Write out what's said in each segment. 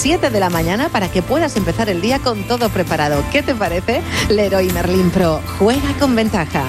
7 de la mañana para que puedas empezar el día con todo preparado. ¿Qué te parece? Leroy Merlin Pro. Juega con ventaja.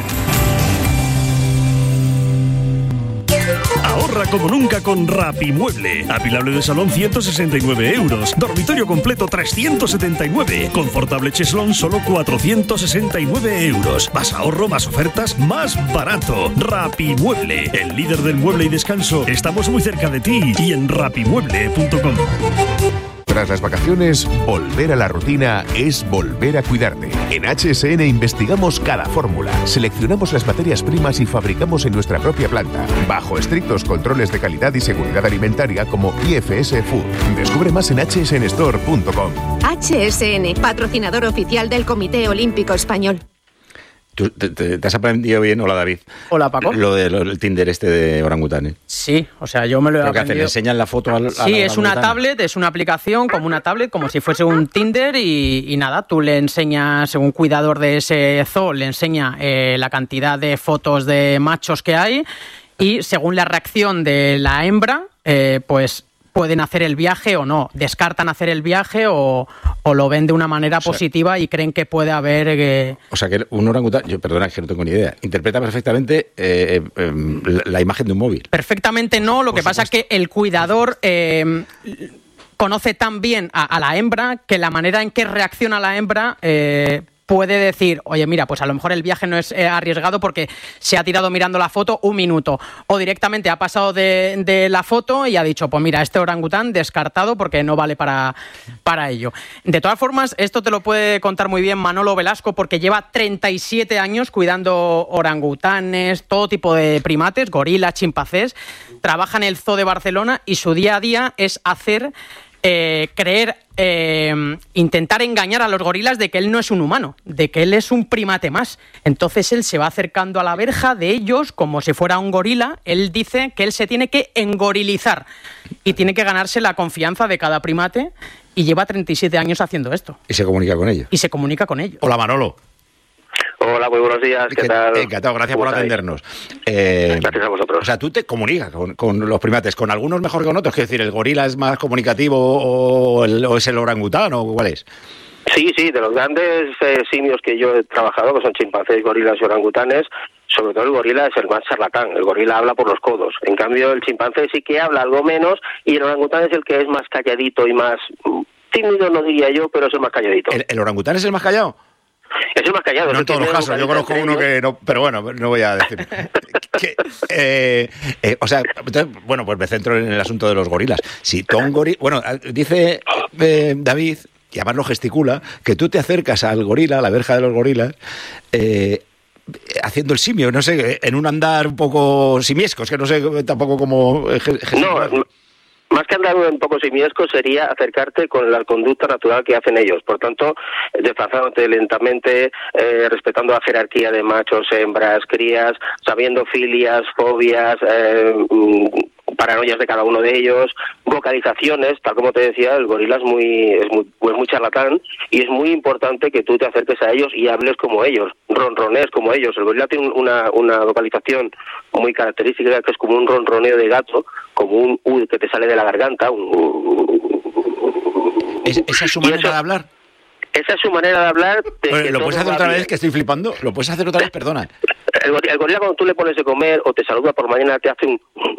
Ahorra como nunca con Rapimueble. Apilable de salón 169 euros. Dormitorio completo 379. Confortable cheslón solo 469 euros. Más ahorro, más ofertas, más barato. Rapimueble, el líder del mueble y descanso. Estamos muy cerca de ti y en rapimueble.com. Tras las vacaciones, volver a la rutina es volver a cuidarte. En HSN investigamos cada fórmula, seleccionamos las materias primas y fabricamos en nuestra propia planta, bajo estrictos controles de calidad y seguridad alimentaria como IFS Food. Descubre más en hsnstore.com. HSN, patrocinador oficial del Comité Olímpico Español. ¿Tú te has aprendido bien? Hola, David. Hola, Paco. Lo del Tinder de orangutanes. Sí, o sea, yo me lo he aprendido. ¿Le enseñan la foto al Sí, es una tablet, es una aplicación como una tablet, como si fuese un Tinder y nada, tú le enseñas, según cuidador de ese zoo, le enseña la cantidad de fotos de machos que hay y según la reacción de la hembra, pues pueden hacer el viaje o no, descartan hacer el viaje o lo ven de una manera positiva y creen que puede haber... O sea, que un orangután, perdona, que no tengo ni idea, interpreta perfectamente la imagen de un móvil. Perfectamente no, lo que pasa es que el cuidador conoce tan bien a la hembra que la manera en que reacciona la hembra... puede decir, oye, mira, pues a lo mejor el viaje no es arriesgado porque se ha tirado mirando la foto un minuto. O directamente ha pasado de la foto y ha dicho, pues mira, este orangután descartado porque no vale para ello. De todas formas, esto te lo puede contar muy bien Manolo Velasco porque lleva 37 años cuidando orangutanes, todo tipo de primates, gorilas, chimpancés. Trabaja en el Zoo de Barcelona y su día a día es hacer... intentar engañar a los gorilas de que él no es un humano, de que él es un primate más. Entonces él se va acercando a la verja de ellos como si fuera un gorila. Él dice que él se tiene que engorilizar y tiene que ganarse la confianza de cada primate y lleva 37 años haciendo esto. Y se comunica con ellos. Y se comunica con ellos. Hola, Manolo. Hola, muy buenos días, ¿qué tal? Encantado, gracias por atendernos. Gracias a vosotros. O sea, tú te comunicas con los primates, con algunos mejor que con otros, es decir, ¿el gorila es más comunicativo o es el orangután o cuál es? Sí, de los grandes simios que yo he trabajado, que son chimpancés, gorilas y orangutanes, sobre todo el gorila es el más charlatán, el gorila habla por los codos, en cambio el chimpancé sí que habla algo menos y el orangután es el que es más calladito y más tímido, no diría yo, pero es el más calladito. ¿El orangután es el más callado? Es el más callado. No en todos los casos, yo conozco uno que no, pero bueno, no voy a decir. O sea, bueno, pues me centro en el asunto de los gorilas. Si tú un gorila, bueno, dice David, y además lo gesticula, que tú te acercas al gorila, a la verja de los gorilas, haciendo el simio, no sé, en un andar un poco simiesco, es que no sé tampoco cómo gesticular. No. Más que andar un poco simiesco sería acercarte con la conducta natural que hacen ellos. Por tanto, desplazándote lentamente, respetando la jerarquía de machos, hembras, crías, sabiendo filias, fobias, paranoias de cada uno de ellos, vocalizaciones, tal como te decía, el gorila es muy charlatán y es muy importante que tú te acerques a ellos y hables como ellos, ronronees como ellos. El gorila tiene una vocalización muy característica que es como un ronroneo de gato, como un que te sale de la garganta. ¿Esa es su manera de hablar? Esa es su manera de hablar. ¿Lo puedes hacer otra vez, que estoy flipando? ¿Lo puedes hacer otra vez? Perdona. El gorila cuando tú le pones de comer o te saluda por mañana te hace un...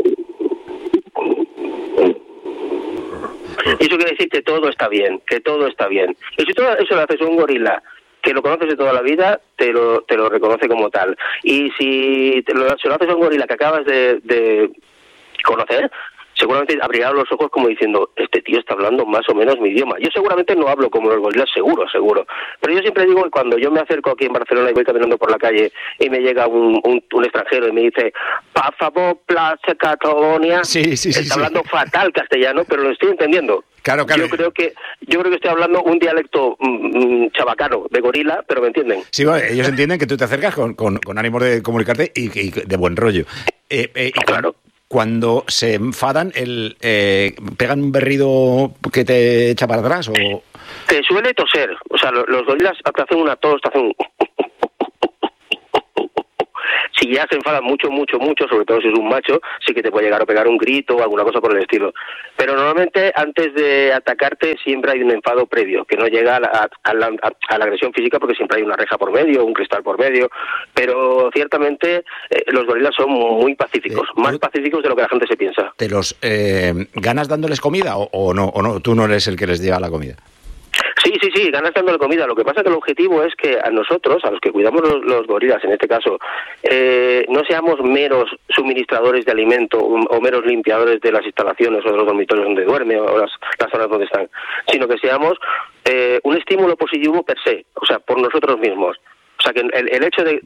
Eso quiere decir que todo está bien, Y si todo eso lo haces a un gorila que lo conoces de toda la vida, te lo reconoce como tal. Y si se lo haces a un gorila que acabas de conocer, seguramente abrirá los ojos como diciendo, este tío está hablando más o menos mi idioma. Yo seguramente no hablo como los gorilas, seguro. Pero yo siempre digo que cuando yo me acerco aquí en Barcelona y voy caminando por la calle y me llega un extranjero y me dice, pa favor, Plaza Cataluña, está hablando fatal castellano, pero lo estoy entendiendo. Claro. Yo creo que estoy hablando un dialecto chabacano de gorila, pero me entienden. Sí, vale, ellos entienden que tú te acercas con ánimo de comunicarte y de buen rollo. Claro. Cuando se enfadan, ¿pegan un berrido que te echa para atrás o...? Te suele toser. O sea, los gorilas te hacen una tos, te hacen... Si ya se enfada mucho, sobre todo si es un macho, sí que te puede llegar a pegar un grito o alguna cosa por el estilo. Pero normalmente antes de atacarte siempre hay un enfado previo, que no llega a la agresión física porque siempre hay una reja por medio, un cristal por medio, pero ciertamente los gorilas son muy pacíficos, más pacíficos de lo que la gente se piensa. ¿Te los ganas dándoles comida o no? ¿Tú no eres el que les lleva la comida? Sí, ganas dándole comida. Lo que pasa es que el objetivo es que a nosotros, a los que cuidamos los gorilas, en este caso, no seamos meros suministradores de alimento o meros limpiadores de las instalaciones o de los dormitorios donde duerme o las zonas donde están, sino que seamos un estímulo positivo per se, o sea, por nosotros mismos. O sea, que el hecho de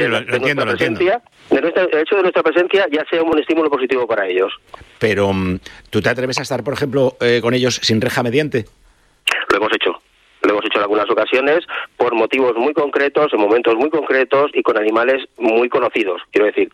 nuestra presencia ya sea un estímulo positivo para ellos. Pero, ¿tú te atreves a estar, por ejemplo, con ellos sin reja mediante? Lo hemos hecho en algunas ocasiones por motivos muy concretos, en momentos muy concretos y con animales muy conocidos. Quiero decir,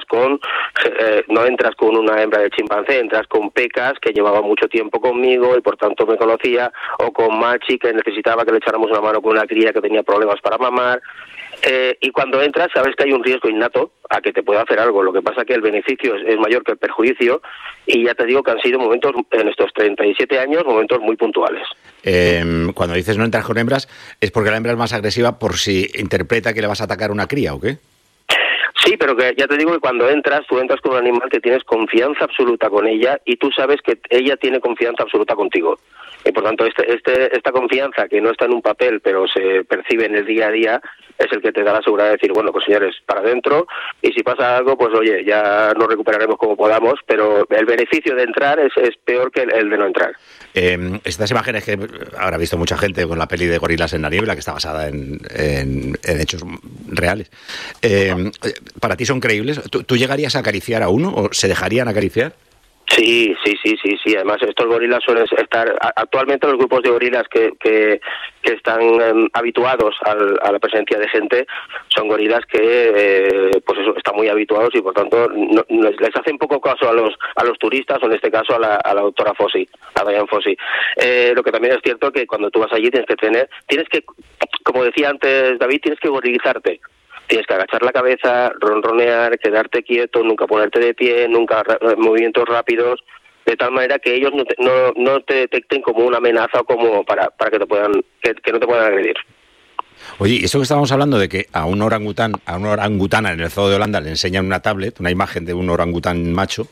no entras con una hembra de chimpancé, entras con Pecas, que llevaba mucho tiempo conmigo y por tanto me conocía, o con Machi, que necesitaba que le echáramos una mano con una cría que tenía problemas para mamar. Y cuando entras sabes que hay un riesgo innato a que te pueda hacer algo. Lo que pasa es que el beneficio es mayor que el perjuicio y ya te digo que han sido momentos, en estos 37 años, momentos muy puntuales. Cuando dices no entras con hembras, ¿es porque la hembra es más agresiva por si interpreta que le vas a atacar una cría o qué? Sí, pero que ya te digo que cuando tú entras con un animal que tienes confianza absoluta con ella y tú sabes que ella tiene confianza absoluta contigo. Y por tanto, esta confianza que no está en un papel, pero se percibe en el día a día, es el que te da la seguridad de decir, bueno, pues señores, para adentro, y si pasa algo, pues oye, ya nos recuperaremos como podamos, pero el beneficio de entrar es peor que el de no entrar. Estas imágenes que habrá visto mucha gente con la peli de Gorilas en la niebla, que está basada en hechos reales, ¿para ti son creíbles? ¿Tú llegarías a acariciar a uno o se dejarían acariciar? Sí. Además, estos gorilas suelen estar... Actualmente los grupos de gorilas que están habituados a la presencia de gente son gorilas que pues eso, están muy habituados y por tanto les hacen poco caso a los turistas, o en este caso a la doctora Fossi, a Diane Fossi. Lo que también es cierto que cuando tú vas allí tienes que, como decía antes David, tienes que gorilizarte. Tienes que agachar la cabeza, ronronear, quedarte quieto, nunca ponerte de pie, nunca movimientos rápidos, de tal manera que ellos no te detecten como una amenaza o como para que no te puedan agredir. Oye, y eso que estábamos hablando de que a una orangutana en el zoo de Holanda le enseñan una tablet, una imagen de un orangután macho,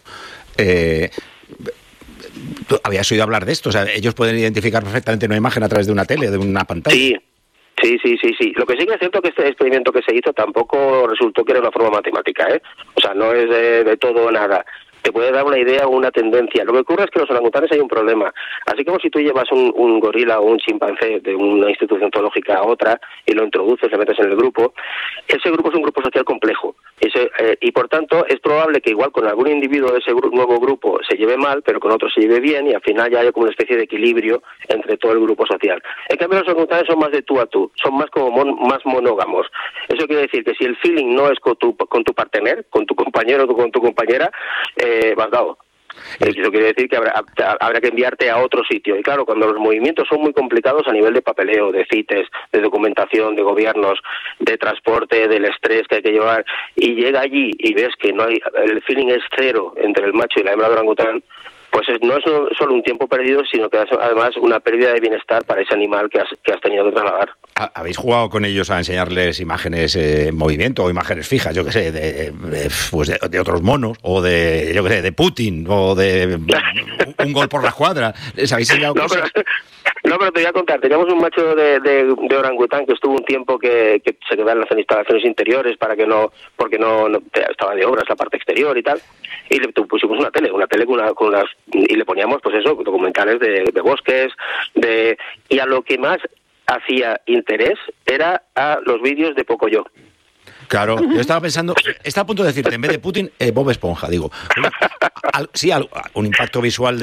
¿tú habías oído hablar de esto? O sea, ellos pueden identificar perfectamente una imagen a través de una tele, de una pantalla. Sí. Lo que sí que es cierto que este experimento que se hizo tampoco resultó que era una forma matemática, ¿eh? O sea, no es de todo o nada. Te puede dar una idea o una tendencia. Lo que ocurre es que los orangutanes hay un problema. Así como si tú llevas un gorila o un chimpancé de una institución zoológica a otra y lo introduces, le metes en el grupo, ese grupo es un grupo social complejo. Y por tanto es probable que igual con algún individuo de ese nuevo grupo se lleve mal, pero con otro se lleve bien y al final ya hay como una especie de equilibrio entre todo el grupo social. En cambio los orangutanes son más de tú a tú, son más como más monógamos. Eso quiere decir que si el feeling no es con tu partener, con tu compañero o con tu compañera, vas dado. Eso quiere decir que habrá que enviarte a otro sitio. Y claro, cuando los movimientos son muy complicados a nivel de papeleo, de CITES, de documentación, de gobiernos, de transporte, del estrés que hay que llevar, y llega allí y ves que el feeling es cero entre el macho y la hembra de orangután, pues no es solo un tiempo perdido, sino que es además una pérdida de bienestar para ese animal que has tenido que trasladar. ¿Habéis jugado con ellos a enseñarles imágenes en movimiento o imágenes fijas, yo qué sé, de otros monos, o de Putin, o de un gol por la escuadra? ¿Les habéis enseñado cosas? No, pero te voy a contar. Teníamos un macho de orangután que estuvo un tiempo que se quedaba en las instalaciones interiores porque no estaba de obras la parte exterior y tal. Y le pusimos una tele y le poníamos, pues eso, documentales de bosques, y a lo que más hacía interés era a los vídeos de Pocoyo. Claro, yo estaba a punto de decirte, en vez de Putin, Bob Esponja, digo. Un impacto visual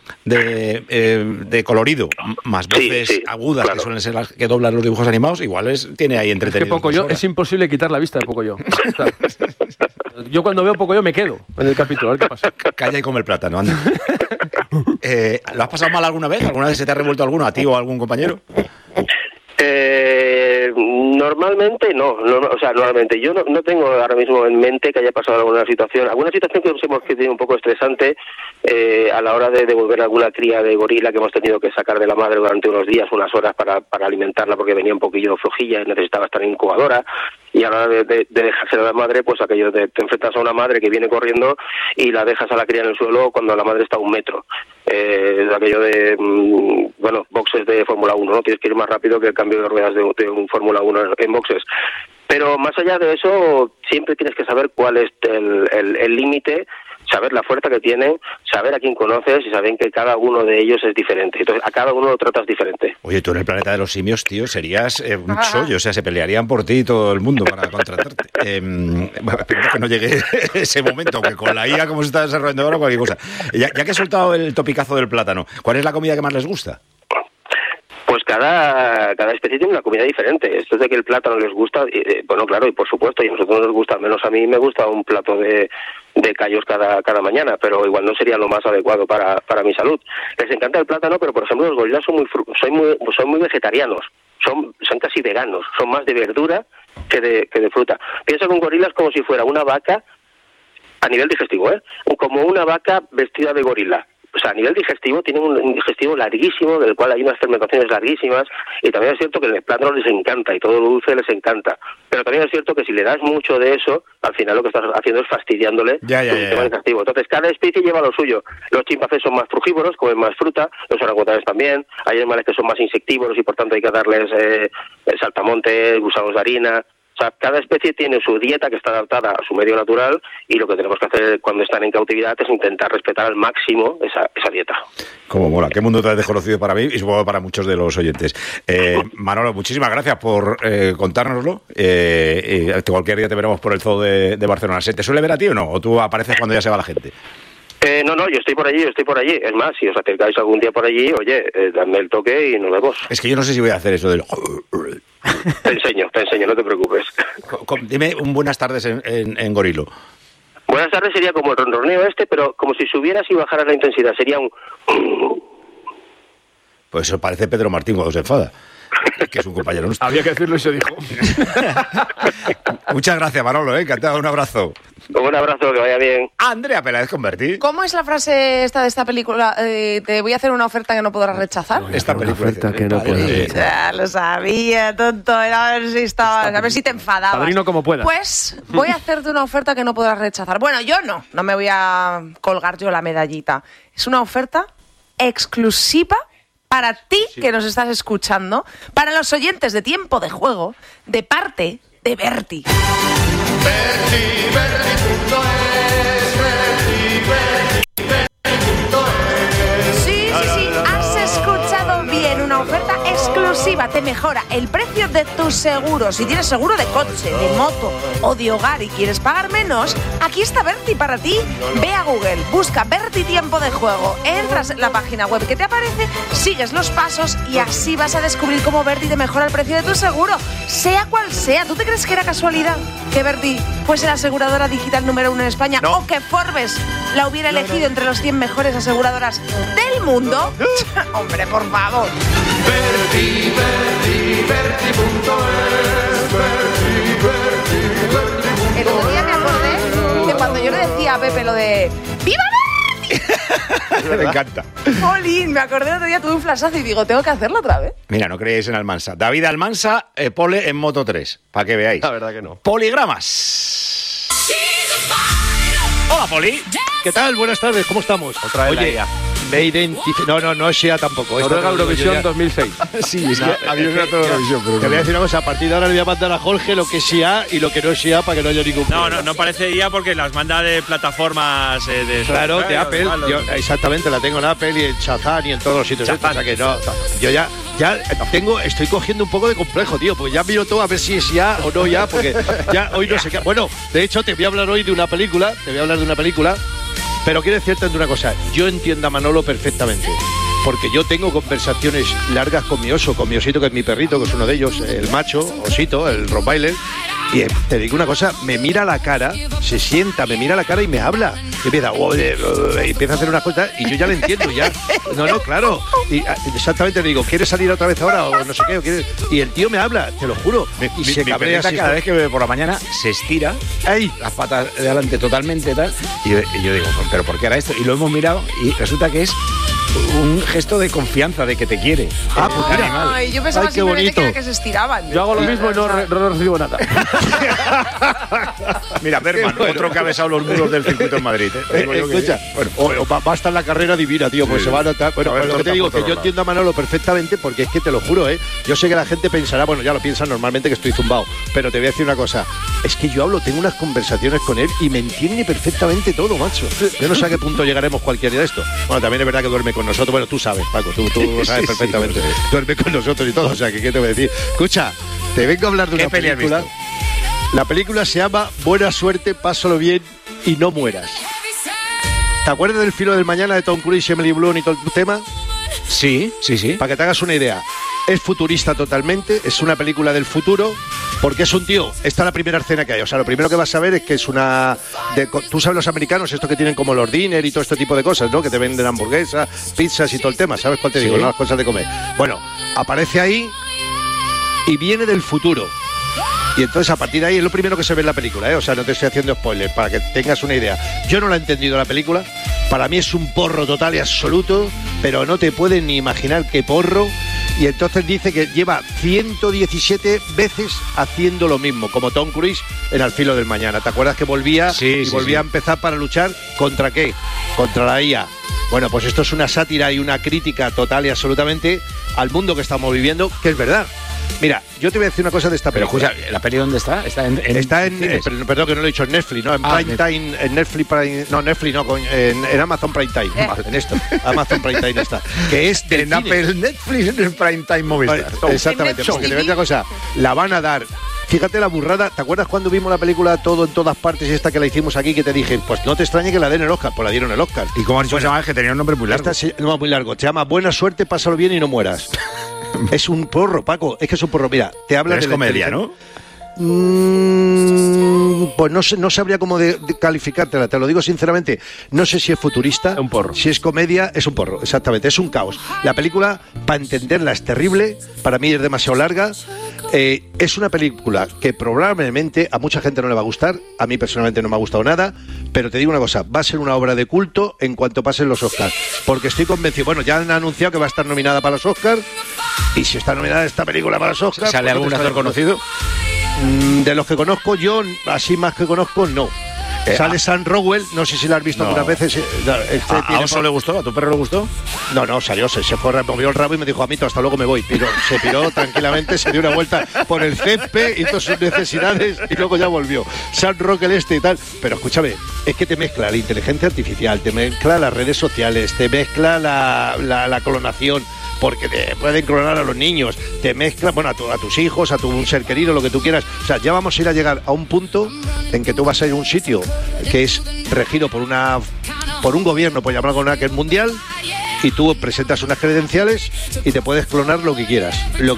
de colorido, más voces agudas, claro, que suelen ser las que doblan los dibujos animados, igual tiene ahí entretenido. Es que Pocoyo, es imposible quitar la vista de Pocoyo. Yo cuando veo Pocoyo me quedo en el capítulo, a ver qué pasa. Calla y come el plátano, anda. ¿Lo has pasado mal alguna vez? ¿Alguna vez se te ha revuelto alguno, a ti o a algún compañero? Normalmente no, o sea, normalmente yo no tengo ahora mismo en mente que haya pasado alguna situación que hemos tenido un poco estresante a la hora de devolver alguna cría de gorila que hemos tenido que sacar de la madre durante unos días, unas horas para alimentarla porque venía un poquillo flojilla y necesitaba estar en incubadora, y a la hora de dejársela a la madre, pues aquello de te enfrentas a una madre que viene corriendo y la dejas a la cría en el suelo cuando la madre está a 1 metro. Aquello de, boxes de Fórmula 1, ¿no? Tienes que ir más rápido que el cambio de ruedas de un Fórmula 1 en boxes. Pero más allá de eso, siempre tienes que saber cuál es el límite, saber la fuerza que tienen, saber a quién conoces y saber que cada uno de ellos es diferente. Entonces, a cada uno lo tratas diferente. Oye, tú en el planeta de los simios, tío, serías un chollo, o sea, se pelearían por ti todo el mundo para contratarte. Espero que no llegue ese momento, que con la IA como se está desarrollando ahora, cualquier cosa. Ya que he soltado el topicazo del plátano, ¿cuál es la comida que más les gusta? Pues cada especie tiene una comida diferente. Esto es de que el plátano les gusta, bueno, claro, y por supuesto, y a nosotros nos gusta, al menos a mí me gusta un plato de callos cada mañana, pero igual no sería lo más adecuado para mi salud. Les encanta el plátano, pero por ejemplo los gorilas son muy vegetarianos, son casi veganos, son más de verdura que de fruta. Piensa que un gorila es como si fuera una vaca a nivel digestivo, como una vaca vestida de gorila. O sea, a nivel digestivo, tienen un digestivo larguísimo, del cual hay unas fermentaciones larguísimas, y también es cierto que el plátano les encanta, y todo lo dulce les encanta. Pero también es cierto que si le das mucho de eso, al final lo que estás haciendo es fastidiándole el sistema digestivo. Entonces, cada especie lleva lo suyo. Los chimpancés son más frugívoros, comen más fruta, los orangutanes también, hay animales que son más insectívoros y por tanto hay que darles saltamontes, gusanos de harina. O sea, cada especie tiene su dieta que está adaptada a su medio natural, y lo que tenemos que hacer cuando están en cautividad es intentar respetar al máximo esa dieta. Como mola, qué mundo tan desconocido para mí y supongo para muchos de los oyentes. Manolo, muchísimas gracias por contárnoslo. Cualquier día te veremos por el zoo de Barcelona. ¿Se te suele ver a ti o no? ¿O tú apareces cuando ya se va la gente? No, yo estoy por allí. Es más, si os acercáis algún día por allí, oye, dadme el toque y nos vemos. Es que yo no sé si voy a hacer eso del... Te enseño, no te preocupes. Dime un buenas tardes en gorilo. Buenas tardes sería como el ronroneo pero como si subieras y bajaras la intensidad, sería un... Pues eso parece Pedro Martín cuando se enfada, que es un compañero nuestro. Había que decirlo y se dijo. Muchas gracias, Manolo, encantado, un abrazo. Un abrazo, que vaya bien. Andrea Peláez Convertí. ¿Cómo es la frase esta de esta película? Te voy a hacer una oferta que no podrás rechazar. Esta película que no podrás rechazar. Lo sabía, tonto. Era a ver si te enfadabas. Padrino como pueda. Pues voy a hacerte una oferta que no podrás rechazar. Bueno, yo no me voy a colgar yo la medallita. Es una oferta exclusiva para ti, que nos estás escuchando, para los oyentes de Tiempo de Juego, de parte de Berti. Sí, has escuchado bien, una oferta exclusiva. Te mejora el precio de tu seguro. Si tienes seguro de coche, de moto o de hogar y quieres pagar menos, aquí está Berti para ti. Ve a Google, busca Berti Tiempo de Juego, entras en la página web que te aparece, sigues los pasos y así vas a descubrir cómo Berti te mejora el precio de tu seguro, sea cual sea. ¿Tú te crees que era casualidad que Berti fuese la aseguradora digital número 1 en España? No. ¿O que Forbes la hubiera elegido entre los 100 mejores aseguradoras del mundo? Hombre, por favor. El otro día me acordé de cuando yo le decía a Pepe lo de ¡Viva Berti! Me encanta. Jolín, me acordé el otro día, tuve un flashazo y digo, tengo que hacerlo otra vez. Mira, no creéis en Almansa. David Almansa, pole en Moto 3, para que veáis. La verdad que no. Poligramas. Hola, Poli. ¿Qué tal? Buenas tardes, ¿cómo estamos? Otra vez Oye, me identifico... No es SEA tampoco. Noruega Eurovisión 2006. Sí, es que había una Eurovisión, pero... Te voy a decir una cosa, a partir de ahora le voy a mandar a Jorge lo que es SEA y lo que no es SEA para que no haya ningún problema. No parece IA porque las manda de plataformas de... Claro, de Apple. Yo, exactamente, la tengo en Apple y en Shazam y en todos los sitios. O sea que no, yo ya estoy cogiendo un poco de complejo, tío, porque ya miro todo a ver si es ya o no ya, porque ya hoy no sé qué. Bueno, de hecho, te voy a hablar hoy de una película, pero quiero decirte una cosa, yo entiendo a Manolo perfectamente, porque yo tengo conversaciones largas con mi osito, que es mi perrito, que es uno de ellos, el macho, osito, el Rottweiler, Y te digo una cosa, me mira a la cara, se sienta, me mira a la cara y me habla. Y empieza a hacer unas cosas y yo ya le entiendo, ya. No, claro. Y exactamente le digo, ¿quieres salir otra vez ahora o no sé qué? ¿O quieres? Y el tío me habla, te lo juro. Y se cabrea cada vez que por la mañana se estira, las patas de adelante totalmente tal. Y yo digo, ¿pero por qué era esto? Y lo hemos mirado y resulta que es un gesto de confianza, de que te quiere. Pues mira. Ay, yo pensaba simplemente que se estiraban. Yo hago lo mismo y no recibo nada. Mira, Berman, otro que ha besado los muros del circuito en Madrid. Escucha, bueno, va a estar la carrera divina, tío, pues se va a notar. Bueno, lo que te digo, que yo entiendo a Manolo perfectamente, porque es que te lo juro, yo sé que la gente pensará, bueno, ya lo piensan normalmente que estoy zumbado, pero te voy a decir una cosa, es que yo tengo unas conversaciones con él y me entiende perfectamente todo, macho. Yo no sé a qué punto llegaremos cualquier día de esto. Bueno, también es verdad que duerme con nosotros, bueno, tú sabes, Paco, tú lo sabes perfectamente. Duerme con nosotros y todo, o sea, que ¿qué te voy a decir? Escucha, te vengo a hablar de una película. La película se llama Buena suerte, pásalo bien y no mueras. ¿Te acuerdas del Filo del Mañana de Tom Cruise, Emily Blunt y todo el tema? Sí. Para que te hagas una idea. Es futurista totalmente, es una película del futuro, porque es un tío, esta es la primera escena que hay, o sea, lo primero que vas a ver es que es una... tú sabes los americanos, esto que tienen como los dinner y todo este tipo de cosas, ¿no? Que te venden hamburguesas, pizzas y todo el tema, ¿sabes cuál te digo? ¿No? Las cosas de comer. Bueno, aparece ahí y viene del futuro. Y entonces a partir de ahí es lo primero que se ve en la película, o sea, no te estoy haciendo spoilers, para que tengas una idea. Yo no la he entendido la película, para mí es un porro total y absoluto, pero no te puedes ni imaginar qué porro. Y entonces dice que lleva 117 veces haciendo lo mismo, como Tom Cruise en Al Filo del Mañana. ¿Te acuerdas que volvía a empezar para luchar contra qué? Contra la IA. Bueno, pues esto es una sátira y una crítica total y absolutamente al mundo que estamos viviendo, que es verdad. Mira, yo te voy a decir una cosa de esta película. Pero, ¿la peli dónde está? Está en perdón que no lo he dicho, en Netflix, ¿no? En Prime Time, en Netflix Prime... No, Netflix no, en Amazon Prime Time. En esto, Amazon Prime Time está. Que es en Apple, Netflix, en el Prime Time Movistar. Exactamente, porque te voy a decir una cosa. La van a dar... Fíjate la burrada, ¿te acuerdas cuando vimos la película Todo en todas partes, esta que la hicimos aquí, que te dije, pues no te extrañe que la den el Oscar? Pues la dieron el Oscar. ¿Y cómo han dicho que se llama? Que tenía un nombre muy largo. No, muy largo. Se llama Buena suerte, pásalo bien y no mueras. Es un porro, Paco, es que es un porro. Mira, te habla de... Es comedia, ¿no? Pues no sabría cómo de calificártela, te lo digo sinceramente. No sé si es futurista, un porro. Si es comedia, es un porro, exactamente, es un caos. La película, para entenderla, es terrible, para mí es demasiado larga. Es una película que probablemente a mucha gente no le va a gustar, a mí personalmente no me ha gustado nada, pero te digo una cosa, va a ser una obra de culto en cuanto pasen los Oscars, porque estoy convencido, bueno, ya han anunciado que va a estar nominada para los Oscars, y si está nominada esta película para los Oscars... ¿Sale algún actor conocido? De los que conozco yo, así más que conozco, no. Sale Sam Rockwell, no sé si la has visto algunas veces. ¿A Oso le gustó? ¿A tu perro le gustó? No, salió, se fue, movió el rabo y me dijo, amito, hasta luego me voy. Se piró tranquilamente, se dio una vuelta por el césped, hizo sus necesidades y luego ya volvió. Sam Rockwell y tal. Pero escúchame, es que te mezcla la inteligencia artificial, te mezcla las redes sociales, te mezcla la clonación, porque te pueden clonar a los niños, te mezcla, bueno, a tus hijos, a tu ser querido, lo que tú quieras. O sea, ya vamos a ir a llegar a un punto en que tú vas a ir a un sitio que es regido por un gobierno, por llamarlo que es mundial, y tú presentas unas credenciales y te puedes clonar lo que quieras.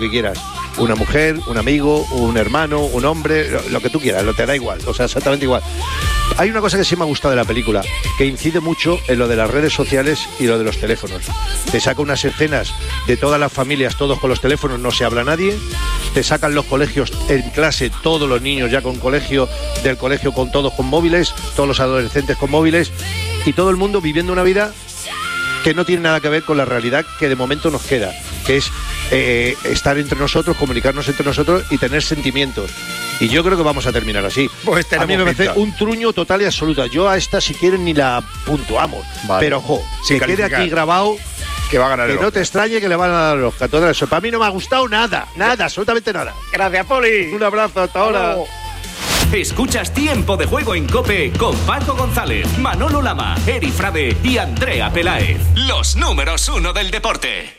Una mujer, un amigo, un hermano, un hombre, lo que tú quieras, te da igual, o sea, exactamente igual. Hay una cosa que sí me ha gustado de la película, que incide mucho en lo de las redes sociales y lo de los teléfonos. Te saca unas escenas de todas las familias, todos con los teléfonos, no se habla nadie. Te sacan los colegios en clase, todos los niños ya del colegio con todos con móviles, todos los adolescentes con móviles, y todo el mundo viviendo una vida que no tiene nada que ver con la realidad que de momento nos queda, que es estar entre nosotros, comunicarnos entre nosotros y tener sentimientos. Y yo creo que vamos a terminar así. Pues a mí me parece un truño total y absoluta. Yo a esta, si quieren, ni la puntuamos. Vale. Pero, ojo, que quede aquí grabado, que va a ganar que no te extrañe que le van a dar los Oscar. Eso para mí no me ha gustado nada, absolutamente nada. Gracias, Poli. Un abrazo, hasta ahora. Escuchas Tiempo de Juego en COPE con Paco González, Manolo Lama, Eri Frade y Andrea Peláez. Los números 1 del deporte.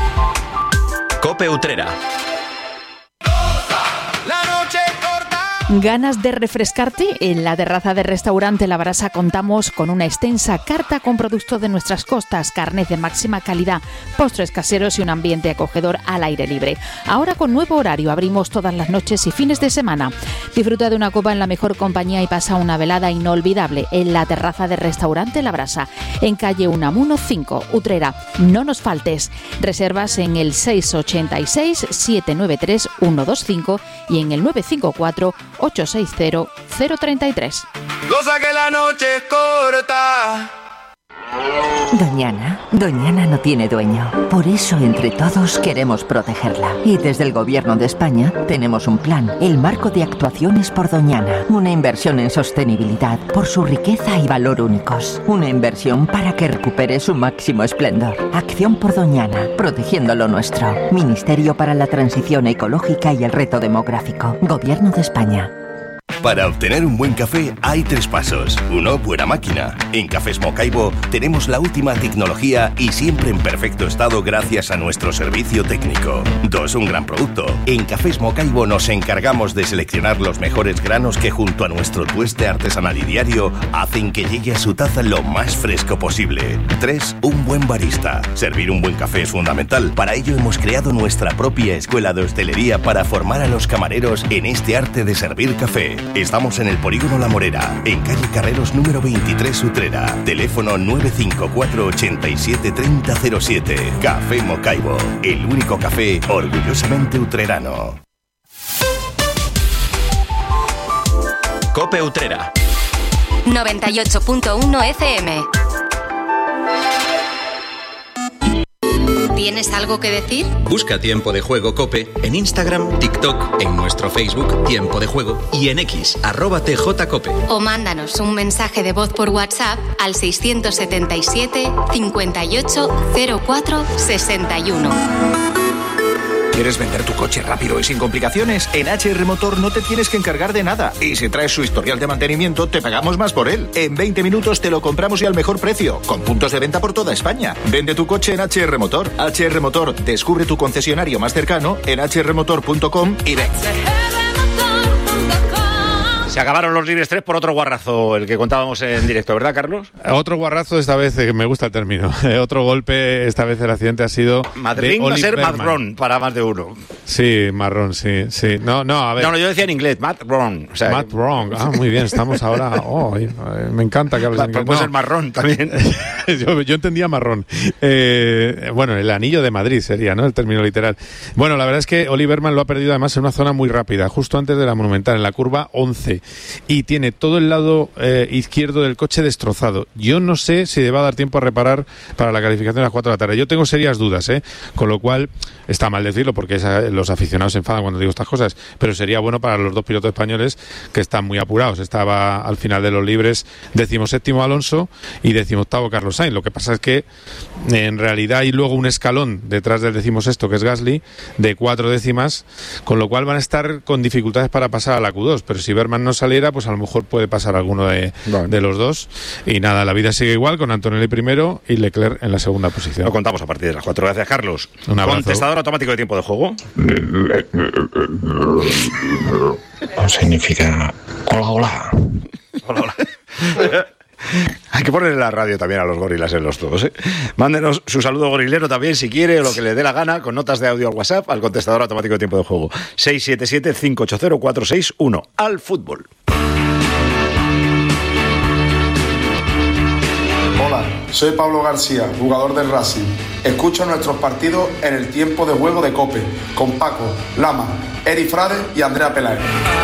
COPE Utrera. ¿Ganas de refrescarte? En la terraza del restaurante La Brasa contamos con una extensa carta con productos de nuestras costas, carnes de máxima calidad, postres caseros y un ambiente acogedor al aire libre. Ahora con nuevo horario, abrimos todas las noches y fines de semana. Disfruta de una copa en la mejor compañía y pasa una velada inolvidable en la terraza del restaurante La Brasa, en calle Unamuno 5, Utrera. No nos faltes. Reservas en el 686-793-125 y en el 954-860-033. Goza que la noche es corta. Doñana no tiene dueño. Por eso, entre todos, queremos protegerla. Y desde el Gobierno de España tenemos un plan, el Marco de Actuaciones por Doñana. Una inversión en sostenibilidad por su riqueza y valor únicos. Una inversión para que recupere su máximo esplendor. Acción por Doñana, protegiendo lo nuestro. Ministerio para la Transición Ecológica y el Reto Demográfico. Gobierno de España. Para obtener un buen café hay 3 pasos. 1, buena máquina. En Cafés Mocaibo tenemos la última tecnología y siempre en perfecto estado gracias a nuestro servicio técnico. 2, un gran producto. En Cafés Mocaibo nos encargamos de seleccionar los mejores granos que junto a nuestro tueste artesanal y diario hacen que llegue a su taza lo más fresco posible. 3, un buen barista. Servir un buen café es fundamental. Para ello hemos creado nuestra propia escuela de hostelería para formar a los camareros en este arte de servir café. Estamos en el Polígono La Morera, en calle Carreros número 23 Utrera. Teléfono 954 87 3007. Café Mocaibo, el único café orgullosamente utrerano. Cope Utrera 98.1 FM. ¿Tienes algo que decir? Busca Tiempo de Juego Cope en Instagram, TikTok, en nuestro Facebook Tiempo de Juego y en X, @TJCope. O mándanos un mensaje de voz por WhatsApp al 677 58 04 61. ¿Quieres vender tu coche rápido y sin complicaciones? En HR Motor no te tienes que encargar de nada. Y si traes su historial de mantenimiento, te pagamos más por él. En 20 minutos te lo compramos y al mejor precio, con puntos de venta por toda España. Vende tu coche en HR Motor. HR Motor, descubre tu concesionario más cercano en hrmotor.com y ven. Se acabaron los libres 3 por otro guarrazo, el que contábamos en directo, ¿verdad, Carlos? Otro guarrazo, esta vez, me gusta el término. Otro golpe, esta vez el accidente ha sido Madrid va a ser marrón para más de uno. Sí, marrón, sí. No, a ver. No, yo decía en inglés, Matt Wrong. O sea, Matt Wrong, muy bien, estamos ahora. Me encanta que hables en inglés. Puede ser marrón también. yo entendía marrón. Bueno, el anillo de Madrid sería, ¿no? El término literal. Bueno, la verdad es que Oli Berman lo ha perdido además en una zona muy rápida, justo antes de la Monumental, en la curva 11. Y tiene todo el lado izquierdo del coche destrozado. Yo no sé si le va a dar tiempo a reparar para la calificación a las 4 de la tarde. Yo tengo serias dudas, con lo cual está mal decirlo porque los aficionados se enfadan cuando digo estas cosas, pero sería bueno para los 2 pilotos españoles que están muy apurados. Estaba al final de los libres 17º Alonso y 18º Carlos Sainz. Lo que pasa es que en realidad hay luego un escalón detrás del 16º, que es Gasly, de 4 décimas, con lo cual van a estar con dificultades para pasar a la Q2, pero si Berman no saliera, pues a lo mejor puede pasar alguno de los dos. Y nada, la vida sigue igual, con Antonelli primero y Leclerc en la segunda posición. Lo contamos a partir de las 4. Gracias, Carlos. Un abrazo. Contestador automático de tiempo de juego. Significa hola. Hay que ponerle la radio también a los gorilas en los todos, ¿eh? Mándenos su saludo gorilero también, si quiere, o lo que le dé la gana, con notas de audio al WhatsApp, al contestador automático de tiempo de juego. 677-580-461. Al fútbol. Hola, soy Pablo García, jugador del Racing. Escucho nuestros partidos en el tiempo de juego de COPE, con Paco, Lama, Eri Frade y Andrea Peláez.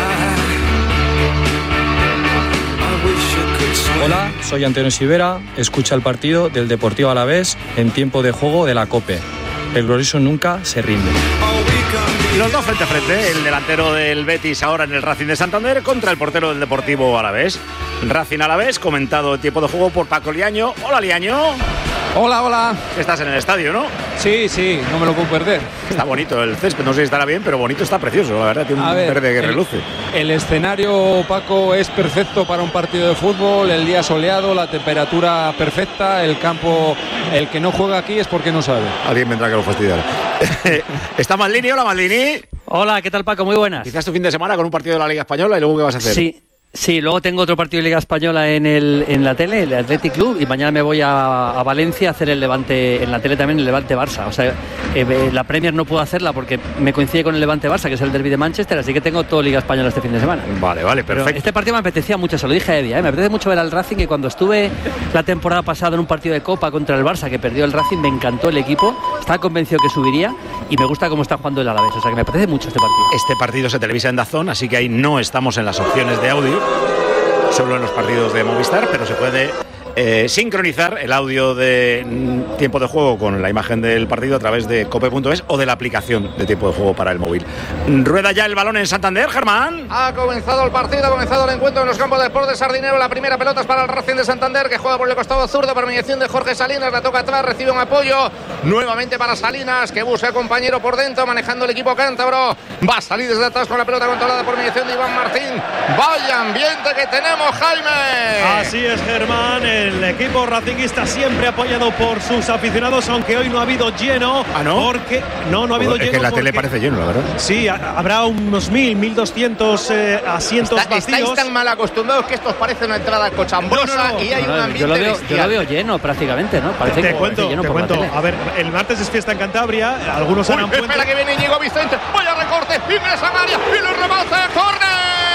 Hola, soy Antonio Sivera, escucha el partido del Deportivo Alavés en tiempo de juego de la COPE. El glorioso nunca se rinde. Y los dos frente a frente, el delantero del Betis ahora en el Racing de Santander contra el portero del Deportivo Alavés. Racing Alavés, comentado en tiempo de juego por Paco Liaño. Hola, Liaño. Hola. Estás en el estadio, ¿no? Sí, no me lo puedo perder. Está bonito el césped, no sé si estará bien, pero bonito, está precioso, la verdad, tiene un verde que reluce. El escenario, Paco, es perfecto para un partido de fútbol, el día soleado, la temperatura perfecta, el campo, el que no juega aquí es porque no sabe. Alguien vendrá que lo fastidiará. ¿Está Maldini? Hola, Maldini. Hola, ¿qué tal, Paco? Muy buenas. Quizás tu fin de semana con un partido de la Liga Española y luego ¿qué vas a hacer? Sí, luego tengo otro partido de Liga Española en la tele, el Athletic Club, y mañana me voy a Valencia a hacer el Levante, en la tele también el Levante-Barça. O sea, la Premier no puedo hacerla porque me coincide con el Levante-Barça, que es el derbi de Manchester, así que tengo todo Liga Española este fin de semana. Vale, perfecto. Pero este partido me apetecía mucho, se lo dije a Eddie, me apetece mucho ver al Racing, y cuando estuve la temporada pasada en un partido de Copa contra el Barça, que perdió el Racing, me encantó el equipo, estaba convencido que subiría, y me gusta cómo está jugando el Alavés, o sea que me apetece mucho este partido. Este partido se televisa en DAZN, así que ahí no estamos en las opciones de audio, solo en los partidos de Movistar, pero se puede sincronizar el audio de tiempo de juego con la imagen del partido a través de cope.es o de la aplicación de tiempo de juego para el móvil. Rueda ya el balón en Santander, Germán. Ha comenzado el partido, ha comenzado el encuentro en los campos de Sport de Sardinero. La primera pelota es para el Racing de Santander, que juega por el costado zurdo por mediación de Jorge Salinas, la toca atrás, recibe un apoyo nuevamente para Salinas, que busca compañero por dentro, manejando el equipo cántabro. Va a salir desde atrás con la pelota controlada por mediación de Iván Martín. Vaya ambiente que tenemos, Jaime. Así es, Germán. El equipo racinguista siempre apoyado por sus aficionados, aunque hoy no ha habido lleno. ¿Ah, no? Porque no ha habido lleno. Es que en la tele parece lleno, la verdad. Sí, habrá unos 1.200 asientos vacíos. Estáis tan mal acostumbrados que esto os parece una entrada cochambrosa y hay un ambiente yo lo veo lleno prácticamente, ¿no? Parece te cuento. A ver, el martes es fiesta en Cantabria, algunos harán puente. Espera que viene Íñigo Vicente, vaya recorte, ingresa en área y lo remata, córner.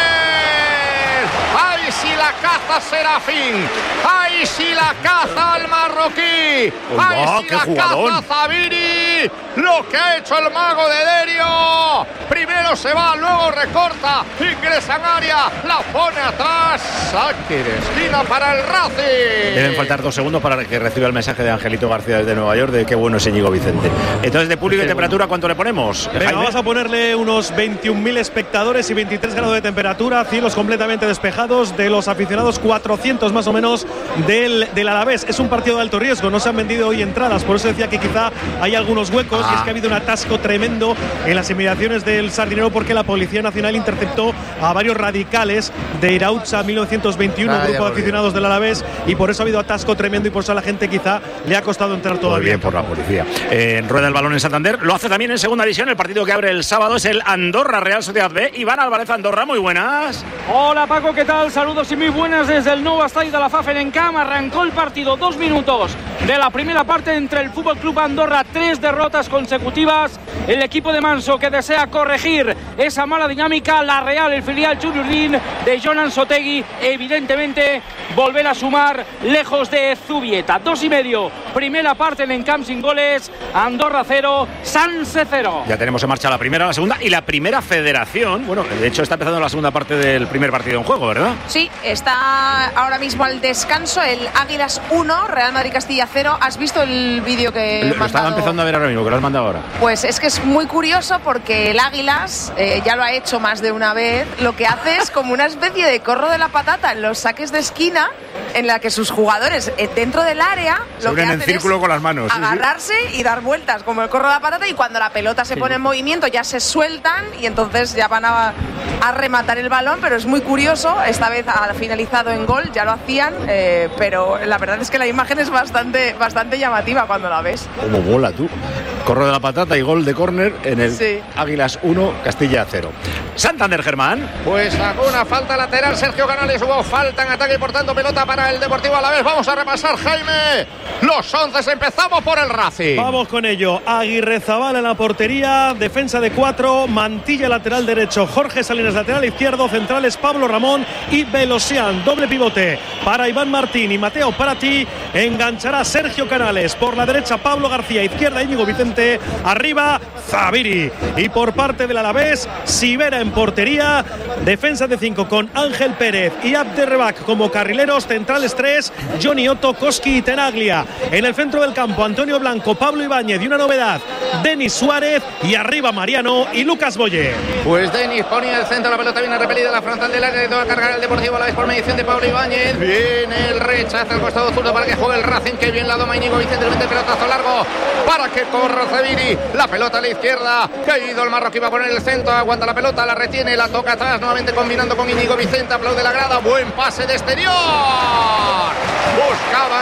¡Ay, si la caza Serafín! ¡Ay, si la caza al marroquí! ¡Ay, si la caza Zabiri! ¡Lo que ha hecho el mago de Derio! Primero se va, luego recorta, ingresa en área, la pone atrás, saque de esquina para el Racing. Deben faltar 2 segundos para que reciba el mensaje de Angelito García desde Nueva York de qué bueno es Íñigo Vicente. Entonces, de público y temperatura, ¿cuánto le ponemos? Venga, vamos a ponerle unos 21.000 espectadores y 23 grados de temperatura, cielos completamente despejados, de los aficionados 400 más o menos del Alavés. Es un partido de alto riesgo, no se han vendido hoy entradas, por eso decía que quizá hay algunos huecos, y es que ha habido un atasco tremendo en las inmediaciones del Sardinero porque la Policía Nacional interceptó a varios radicales de Irautza 1921, grupo de aficionados del Alavés, y por eso ha habido atasco tremendo y por eso a la gente quizá le ha costado entrar todavía. Muy bien por la policía. Rueda el balón en Santander, lo hace también en segunda división. El partido que abre el sábado es el Andorra Real Sociedad B. Iván Álvarez, Andorra, muy buenas. Hola Paco, ¿qué tal? Saludos y muy buenas desde el nuevo estadio de la Pfaffenenkam. Arrancó el partido, 2 minutos de la primera parte entre el Fútbol Club Andorra, 3 derrotas consecutivas. El equipo de Manso, que desea corregir esa mala dinámica. La Real, el filial Juniurín de Jonan Sotegui, evidentemente volver a sumar lejos de Zubieta. 2,5, primera parte en Encamp sin goles. Andorra 0, Sanse 0. Ya tenemos en marcha la primera, la segunda y la primera federación. Bueno, de hecho está empezando la segunda parte del primer partido en juego, ¿verdad? Sí, está ahora mismo al descanso el Águilas 1, Real Madrid Castilla 0. ¿Has visto el vídeo que he mandado? Lo estaba empezando a ver ahora mismo, que lo has mandado ahora. Pues es que es muy curioso porque el Águilas ya lo ha hecho más de una vez. Lo que hace es como una especie de corro de la patata en los saques de esquina, en la que sus jugadores dentro del área se unen en círculo con las manos, agarrarse y dar vueltas como el corro de la patata, y cuando la pelota se pone en movimiento ya se sueltan y entonces ya van a rematar el balón. Pero es muy curioso, esta vez ha finalizado en gol, ya lo hacían, pero la verdad es que la imagen es bastante llamativa cuando la ves. Como bola tú. Corro de la patata y gol de córner en el Águilas 1, Castilla 0. Santander, Germán. Pues sacó una falta lateral Sergio Canales, hubo falta en ataque y por tanto pelota para el Deportivo Alavés. Vamos a repasar, Jaime, los 11. Empezamos por el Racing. Vamos con ello. Aguirrezabala en la portería, defensa de 4, Mantilla lateral derecho, Jorge Salinas lateral izquierdo, centrales Pablo Ramón y Belosian. Doble pivote para Iván Martín y Mateo Prati. Enganchará Sergio Canales por la derecha, Pablo García, izquierda Íñigo Vicente, arriba Zabiri. Y por parte del Alavés, Sivera en portería, defensa de 5 con Ángel Pérez y Abderrebak como carrileros, centrales 3, Johnny Otto, Koski y Tenaglia. En el centro del campo, Antonio Blanco, Pablo Ibáñez y una novedad, Denis Suárez, y arriba Mariano y Lucas Boye. Pues Denis ponía el centro, la pelota viene repelida a la frontal del área, que va a cargar el Deportivo Alavés por mediación de Pablo Ibáñez. Viene el rechazo al costado zurdo para que juegue el Racing, que bien la doma Íñigo Vicente, el pelotazo largo para que corra Zabiri. La pelota a la izquierda, caído el marroquí, va a poner el centro, aguanta la pelota, la retiene, la toca atrás, nuevamente combinando con Íñigo Vicente, aplaude la grada, buen pase de exterior. Buscaban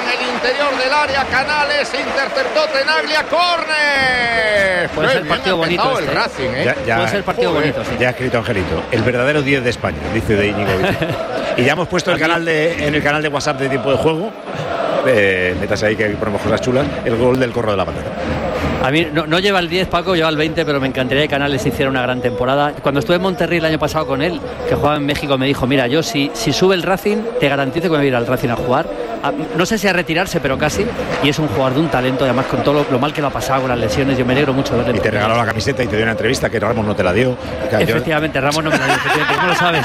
en el interior del área. Canales interceptó Tenaglia, córner. Puede ser partido bonito el Racing, ¿eh? Puede ser partido bonito, sí. Ya ha escrito Angelito, el verdadero 10 de España, dice de Íñigo Vicente. Y ya hemos puesto en el canal de WhatsApp de Tiempo de Juego, métase ahí que ponemos cosas chulas, el gol del Corro de la Patata. A mí no lleva el 10, Paco, lleva el 20, pero me encantaría que Canales hiciera una gran temporada. Cuando estuve en Monterrey el año pasado con él, que jugaba en México, me dijo, mira, yo si sube el Racing, te garantizo que me voy a ir al Racing a jugar. No sé si a retirarse, pero casi. Y es un jugador de un talento, además con todo lo mal que lo ha pasado con las lesiones. Yo me alegro mucho de verle. Y te regaló la camiseta y te dio una entrevista que Ramos no te la dio. Efectivamente, Ramos no me la dio, ¿cómo lo sabes?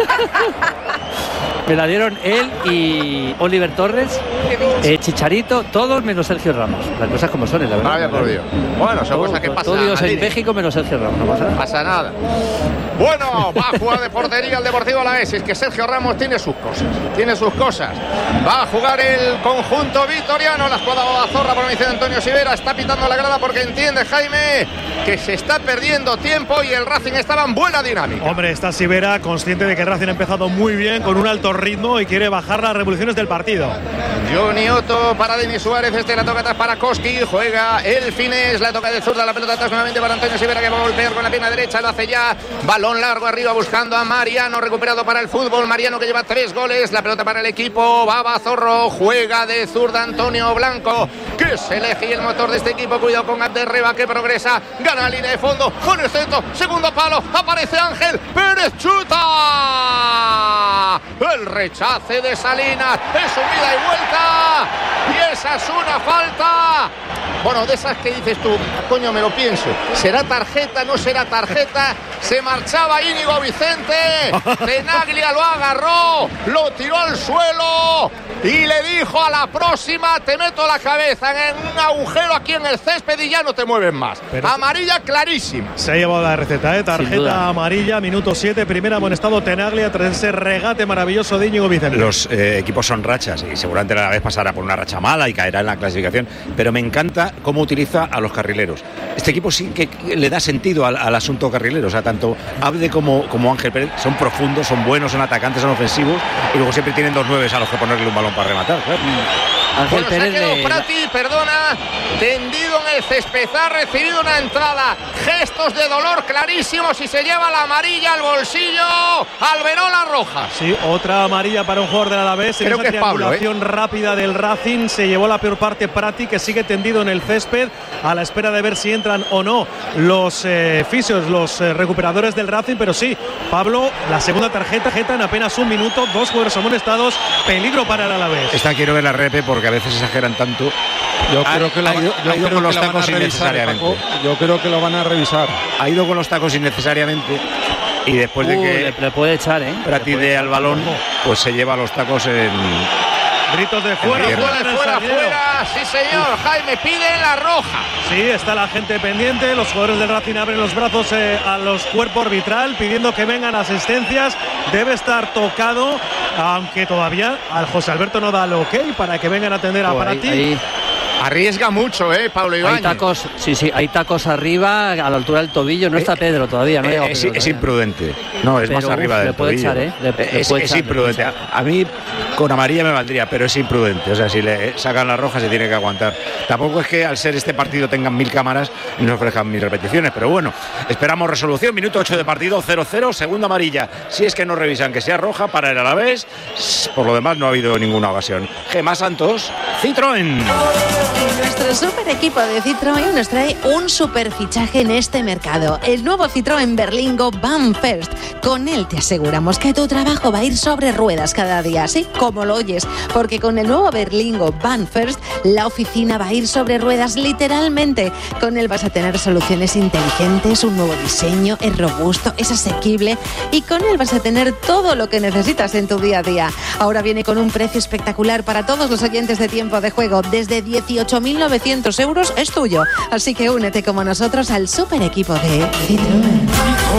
Me la dieron él y Oliver Torres, Chicharito, todos menos Sergio Ramos. Las cosas como son, la verdad. Vaya por Dios. Bueno, son cosas que pasan. Todos en México menos Sergio Ramos, no pasa nada. Pasa nada. Bueno, va a jugar de portería el Deportivo Alavés. Es que Sergio Ramos tiene sus cosas. Va a jugar el conjunto vitoriano. La escuadra Zorra por omisión de Antonio Sivera. Está pitando la grada porque entiende, Jaime, que se está perdiendo tiempo y el Racing estaba en buena dinámica. Hombre, está Sivera consciente de que el Racing ha empezado muy bien, con un alto ritmo y quiere bajar las revoluciones del partido. Johnny Otto para Denis Suárez. La toca atrás para Koski. Juega el Fines. La toca de zurda. La pelota atrás nuevamente para Antonio Sivera, que va a golpear con la pierna derecha. Lo hace ya. Balón largo arriba buscando a Mariano. Recuperado para el fútbol. Mariano, que lleva 3 goles. La pelota para el equipo. Baba Zorro. Juega de zurda Antonio Blanco, que se elige el motor de este equipo. Cuidado con Abderreba, que progresa. Gana la línea de fondo. Con el centro. Segundo palo. Aparece Ángel Pérez. Chuta. El rechace de Salinas. Es un ida y vuelta. Y esa es una falta. Bueno, de esas que dices tú, coño, me lo pienso. ¿Será tarjeta? ¿No será tarjeta? Se marchaba Íñigo Vicente. Tenaglia lo agarró, lo tiró al suelo y le dijo: a la próxima te meto la cabeza en un agujero aquí en el césped y ya no te mueves más. Pero amarilla clarísima. Se ha llevado la receta, tarjeta amarilla, minuto 7, primera amonestado Tenaglia tras ese regate maravilloso de Íñigo Vicente. Los equipos son rachas y seguramente a la vez pasará por una racha mala y caerá en la clasificación, pero me encanta cómo utiliza a los carrileros. Este equipo sí que le da sentido al asunto carrilero, o sea, tanto Abde como Ángel Pérez son profundos, son buenos, son atacantes, son ofensivos y luego siempre tienen 2 9 a los que ponerle un balón para rematar, claro. Ángel Pérez se ha quedado Prati, tendido en el césped, ha recibido una entrada, gestos de dolor clarísimos y se lleva la amarilla al bolsillo. Alberola roja. Sí, otra amarilla para un jugador del Alavés. Creo en esa que es Pablo, triangulación rápida del Racing se llevó la peor parte Prati, que sigue tendido en el césped a la espera de ver si entran o no los fisios, los recuperadores del Racing. Pero sí, Pablo, la segunda tarjeta en apenas un minuto, 2 jugadores amonestados, peligro para el Alavés. Esta quiero ver la repe porque a veces exageran tanto. Yo creo que ha ido con los tacos innecesariamente. Yo creo que lo van a revisar. Ha ido con los tacos innecesariamente y después de que le puede echar, Prati dé al balón, pues se lleva los tacos en... Gritos de fuera, fuera, sí señor. Jaime pide la roja. Sí, está la gente pendiente, los jugadores del Racing abren los brazos a los cuerpos arbitral pidiendo que vengan asistencias. Debe estar tocado, aunque todavía al José Alberto no da el ok para que vengan a atender a Prati. Arriesga mucho, Pablo Ibáñez. Hay tacos arriba a la altura del tobillo. No está Pedro todavía, no es imprudente. No, es más arriba del tobillo. Es imprudente. A mí con amarilla me valdría, pero es imprudente. O sea, si le sacan la roja se tiene que aguantar. Tampoco es que al ser este partido tengan 1000 cámaras y nos ofrezcan 1000 repeticiones, pero bueno, esperamos resolución. Minuto 8 de partido, 0-0, segunda amarilla. Si es que no revisan que sea roja para el Alavés. Por lo demás no ha habido ninguna ocasión. Gemma Santos, Citroën. Nuestro super equipo de Citroën nos trae un super fichaje en este mercado. El nuevo Citroën Berlingo Van First. Con él te aseguramos que tu trabajo va a ir sobre ruedas cada día, así como lo oyes. Porque con el nuevo Berlingo Van First, la oficina va a ir sobre ruedas literalmente. Con él vas a tener soluciones inteligentes, un nuevo diseño, es robusto, es asequible. Y con él vas a tener todo lo que necesitas en tu día a día. Ahora viene con un precio espectacular para todos los oyentes de Tiempo de Juego. Desde 18.900 euros es tuyo. Así que únete como nosotros al super equipo de Citroën.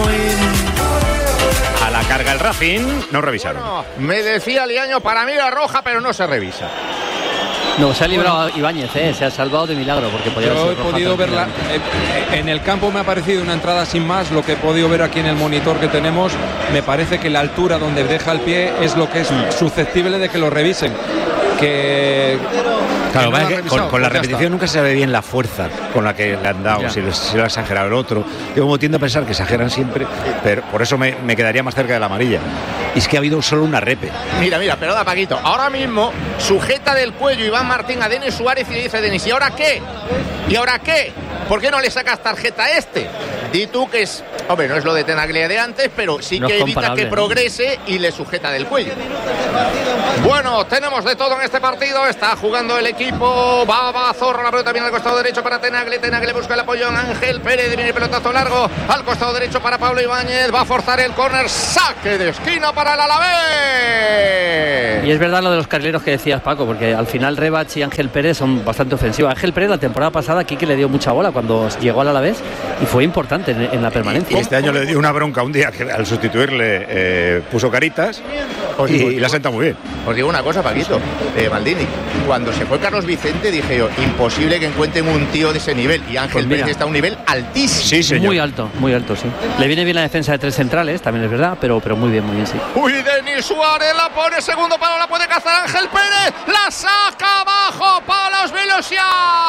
A la carga el Racing, no revisaron. Me decía Liaño, para mí la roja, pero no se revisa. No, se ha librado Ibáñez, se ha salvado de milagro porque podía Yo he podido verla en el campo, me ha parecido una entrada sin más. Lo que he podido ver aquí en el monitor que tenemos, me parece que la altura donde deja el pie es lo que es susceptible de que lo revisen. que... Claro, que no que con la repetición nunca se sabe bien la fuerza con la que le han dado, si lo ha exagerado el otro. Yo como tiendo a pensar que exageran siempre, pero por eso me quedaría más cerca de la amarilla. Y es que ha habido solo una repe. Mira, perdona, Paquito. Ahora mismo sujeta del cuello Iván Martín a Denis Suárez y le dice: Denis, ¿y ahora qué? ¿Y ahora qué? ¿Por qué no le sacas tarjeta a este? Di tú que es... Hombre, no es lo de Tenaglia de antes, pero sí que evita que progrese y le sujeta del cuello. Bueno, tenemos de todo en este partido. Está jugando el equipo. Va Zorro, la pelota viene al costado derecho para Tenagle. Tenagle busca el apoyo en Ángel Pérez. Viene el pelotazo largo al costado derecho para Pablo Ibáñez. Va a forzar el córner. Saque de esquina para el Alavés. Y es verdad lo de los carrileros que decías, Paco, porque al final Rebach y Ángel Pérez son bastante ofensivos. Ángel Pérez la temporada pasada aquí que le dio mucha bola cuando llegó al Alavés y fue importante en la permanencia. Y este año le dio una bronca un día que al sustituirle puso caritas y la senta muy bien. Os digo una cosa, Paquito, Maldini, cuando se fue Carlos Vicente dije yo, imposible que encuentren un tío de ese nivel, y Ángel Pérez está a un nivel altísimo. Sí, señor. Muy alto, sí. Le viene bien la defensa de tres centrales, también es verdad, pero muy bien, sí. Uy, Denis Suárez la pone, segundo palo, la puede cazar Ángel Pérez, la saca abajo, palos Velocian.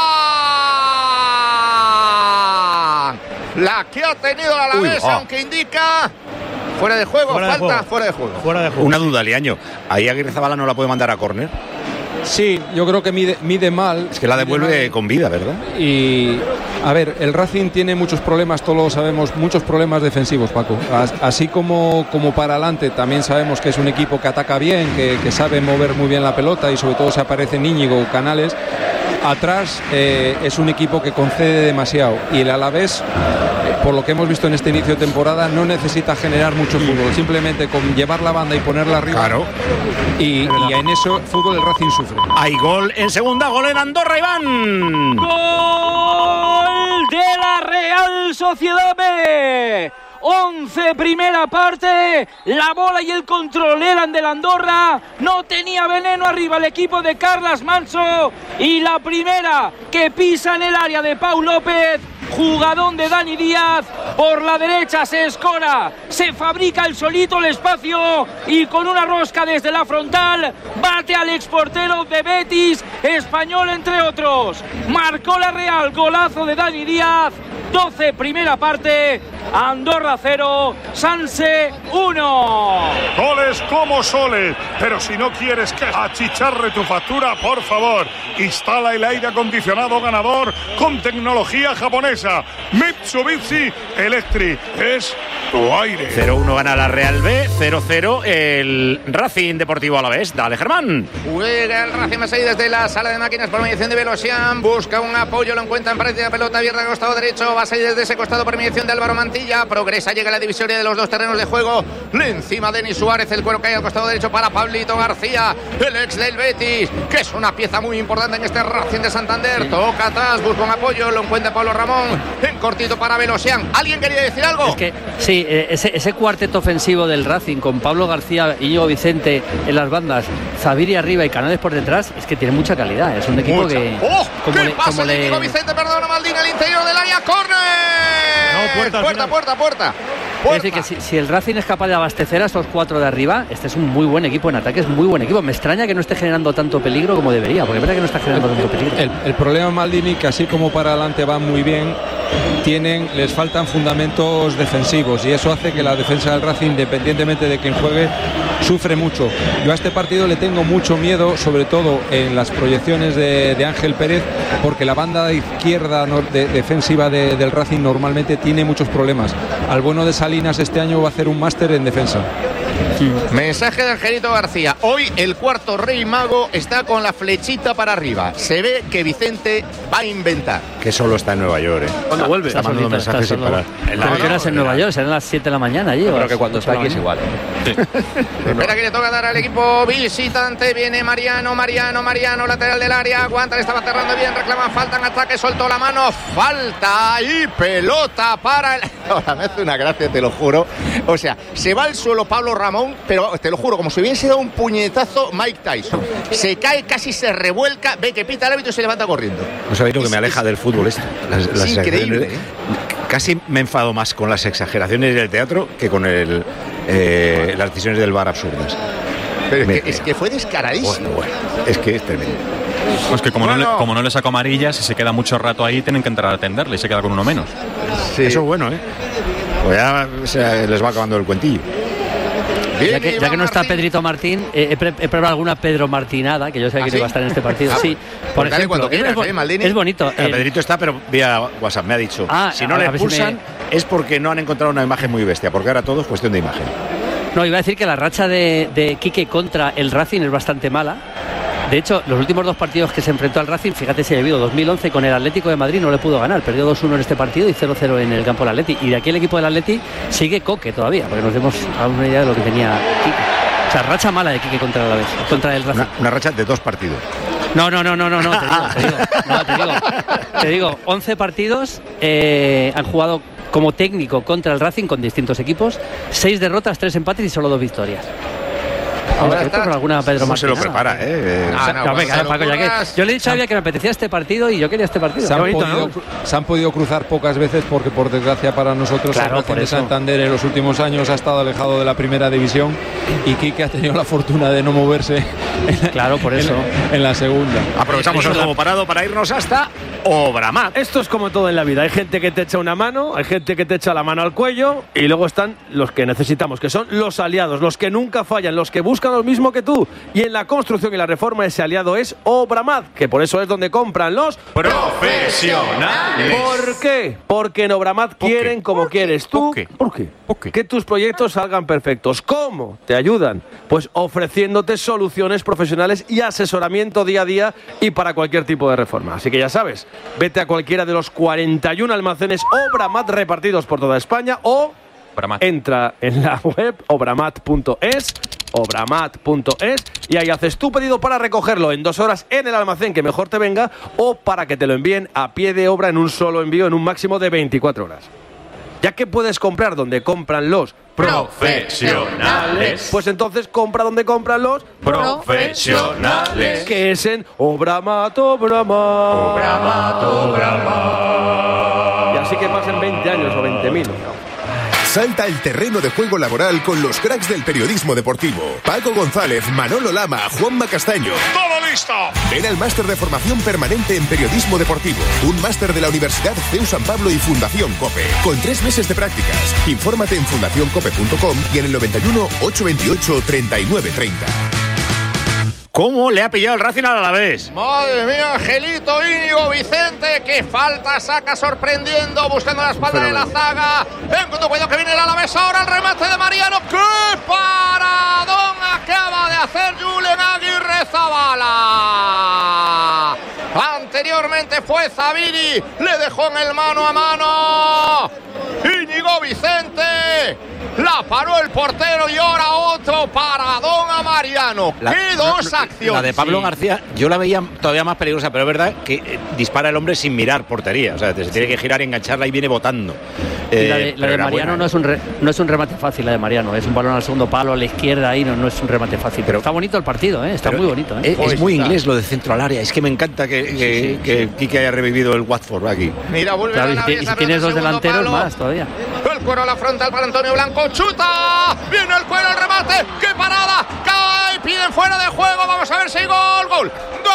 La que ha tenido la Alavés, aunque indica fuera de juego, fuera de juego. Una duda, Liaño, ¿ahí Aguirrezabala no la puede mandar a córner? Sí, yo creo que mide mal. Es que la devuelve con vida, ¿verdad? Y, a ver, el Racing tiene muchos problemas, todos lo sabemos, muchos problemas defensivos, Paco. Así como para adelante, también sabemos que es un equipo que ataca bien, que sabe mover muy bien la pelota y sobre todo se aparecen Íñigo, Canales. Atrás es un equipo que concede demasiado y el Alavés, por lo que hemos visto en este inicio de temporada, no necesita generar mucho fútbol, simplemente con llevar la banda y ponerla arriba. Claro. Y en eso el fútbol del Racing sufre. Hay gol en segunda, gol en Andorra, Iván. ¡Gol de la Real Sociedad B! 11 primera parte, la bola y el control eran del Andorra, no tenía veneno arriba el equipo de Carlas Manso, y la primera que pisa en el área de Pau López, jugadón de Dani Díaz, por la derecha se escora, se fabrica el solito el espacio y con una rosca desde la frontal bate al exportero de Betis, español entre otros. Marcó la Real, golazo de Dani Díaz. 12 primera parte, Andorra 0, Sanse 1. Goles como soles, pero si no quieres que achicharre tu factura, por favor, instala el aire acondicionado ganador con tecnología japonesa. Mitsubishi Electric es tu aire. 0-1 gana la Real B, 0-0 el Racing Deportivo Alavés. Dale, Germán. Juega el Racing Masai desde la sala de máquinas por mediación de Velocian, busca un apoyo, lo encuentra en pared de pelota abierta al costado derecho. Va a salir desde ese costado por mediación de Álvaro Mantilla. Progresa, llega a la divisoria de los dos terrenos de juego. Le encima Denis Suárez, el cuero cae al costado derecho para Pablito García, el ex del Betis, que es una pieza muy importante en este Racing de Santander. Toca atrás, busca un apoyo, lo encuentra Pablo Ramón, en cortito para Velocian. ¿Alguien quería decir algo? Es que sí, ese cuarteto ofensivo del Racing con Pablo García, Íñigo Vicente en las bandas, Zaviri arriba y Canales por detrás, es que tiene mucha calidad. Es un equipo que... ¡Oh! ¿Qué pasa el Íñigo Vicente? Perdona, Maldini, al interior del área, córner. Puerta. Es decir, que si el Racing es capaz de abastecer a estos cuatro de arriba, este es un muy buen equipo en ataque, es muy buen equipo. Me extraña que no esté generando tanto peligro como debería, porque es verdad que no está generando tanto peligro. El problema, Maldini, que así como para adelante van muy bien, les faltan fundamentos defensivos y eso hace que la defensa del Racing, independientemente de quien juegue, sufre mucho. Yo a este partido le tengo mucho miedo, sobre todo en las proyecciones de Ángel Pérez, porque la banda izquierda defensiva del Racing normalmente tiene muchos problemas. Al bueno de Salinas este año va a hacer un máster en defensa. Mensaje de Angelito García. Hoy el cuarto rey mago está con la flechita para arriba. Se ve que Vicente va a inventar. Que solo está en Nueva York. Cuando vuelve. Está mandando mensajes sin parar. ¿Pero qué horas en Nueva York? Serán las 7 de la mañana allí. Creo que cuando está aquí es igual. Sí. Espera que le toca dar al equipo visitante. Viene Mariano, lateral del área. Aguanta, le estaba cerrando bien. Reclaman falta en ataque. Soltó la mano. Falta y pelota para el... Ahora me hace una gracia, te lo juro. O sea, se va al suelo Pablo Ramón, pero te lo juro, como si hubiese dado un puñetazo Mike Tyson. Se cae, casi se revuelca, ve que pita el árbitro y se levanta corriendo. No sabéis lo que me aleja del fútbol esto. Es increíble, ¿eh? Casi me enfado más con las exageraciones del teatro que con las decisiones del VAR absurdas. Pero es que fue descaradísimo. Bueno, es que es tremendo. Pues que como no le sacó amarillas, si se queda mucho rato ahí, tienen que entrar a atenderle y se queda con uno menos. Sí. Eso es bueno, ¿eh? Pues ya les va acabando el cuentillo. Ya que no está Pedrito Martín, he preparado alguna Pedro Martinada, que yo sé que iba a estar en este partido. Sí, por ejemplo, es bonito. Pedrito está, pero vía WhatsApp me ha dicho, si no le expulsan es porque no han encontrado una imagen muy bestia, porque ahora todo es cuestión de imagen. No, iba a decir que la racha de Quique contra el Racing es bastante mala. De hecho, los últimos 2 partidos que se enfrentó al Racing, fíjate si ha habido 2011 con el Atlético de Madrid, no le pudo ganar, perdió 2-1 en este partido y 0-0 en el campo del Atleti. Y de aquí el equipo del Atleti sigue Coque todavía, porque nos demos una idea de lo que tenía Quique. O sea, racha mala de Quique contra el Alavés, contra el Racing. Una racha de 2 partidos. No, te digo, 11 partidos han jugado como técnico contra el Racing con distintos equipos, 6 derrotas, 3 empates y solo 2 victorias. Ahora está con alguna Pedro Martín. Se lo prepara, yo le he dicho a Javier que me apetecía este partido y yo quería este partido. Se han podido cruzar pocas veces porque, por desgracia para nosotros, el Racing de Santander en los últimos años ha estado alejado de la primera división y Quique ha tenido la fortuna de no moverse en la segunda. Aprovechamos el juego parado para irnos hasta Obramat. Esto es como todo en la vida. Hay gente que te echa una mano, hay gente que te echa la mano al cuello y luego están los que necesitamos, que son los aliados, los que nunca fallan, los que buscan lo mismo que tú. Y en la construcción y la reforma ese aliado es Obramat, que por eso es donde compran los profesionales. ¿Por qué? Porque en Obramat quieren como quieres tú. ¿Por qué? Que tus proyectos salgan perfectos. ¿Cómo te ayudan? Pues ofreciéndote soluciones profesionales y asesoramiento día a día y para cualquier tipo de reforma. Así que ya sabes, vete a cualquiera de los 41 almacenes Obramat repartidos por toda España o entra en la web obramat.es y ahí haces tu pedido para recogerlo en 2 horas en el almacén que mejor te venga o para que te lo envíen a pie de obra en un solo envío en un máximo de 24 horas. Ya que puedes comprar donde compran los profesionales, pues entonces compra donde compran los profesionales, que es en Obramat. Y así que pasen 20 años o 20.000. Salta al terreno de juego laboral con los cracks del periodismo deportivo. Paco González, Manolo Lama, Juanma Castaño. ¡Todo listo! Ven al máster de formación permanente en periodismo deportivo. Un máster de la Universidad CEU San Pablo y Fundación COPE. Con 3 meses de prácticas. Infórmate en fundacioncope.com y en el 91 828 3930. ¿Cómo le ha pillado el Racing al Alavés? Madre mía, Angelito, Íñigo, Vicente, que falta saca sorprendiendo, buscando la espalda de la zaga. En cuidado que viene el Alavés ahora, el remate de Mariano. ¡Qué paradón acaba de hacer Julen Aguirre Zabala! Anteriormente fue Zabiri, le dejó en el mano a mano. Íñigo Vicente, la paró el portero y ahora otro paradón a Mariano. ¡Qué dos acciones! La de Pablo García yo la veía todavía más peligrosa, pero es verdad que dispara el hombre sin mirar portería. O sea, se tiene que girar y engancharla y viene botando. La de Mariano no es un remate fácil, la de Mariano. Es un balón al segundo palo, a la izquierda, ahí no es un remate fácil. Pero está bonito el partido, está muy bonito. Es muy inglés lo de centro al área. Es que me encanta que Quique haya revivido el Watford aquí. Mira, vuelve a la y si tienes 2 delanteros palo, más todavía. El cuero a la frontal para Antonio Blanco. ¡Chuta! Viene el cuero, el remate. ¡Qué parada! ¡Cae! Piden fuera de juego. Vamos a ver si hay gol. ¡Gol!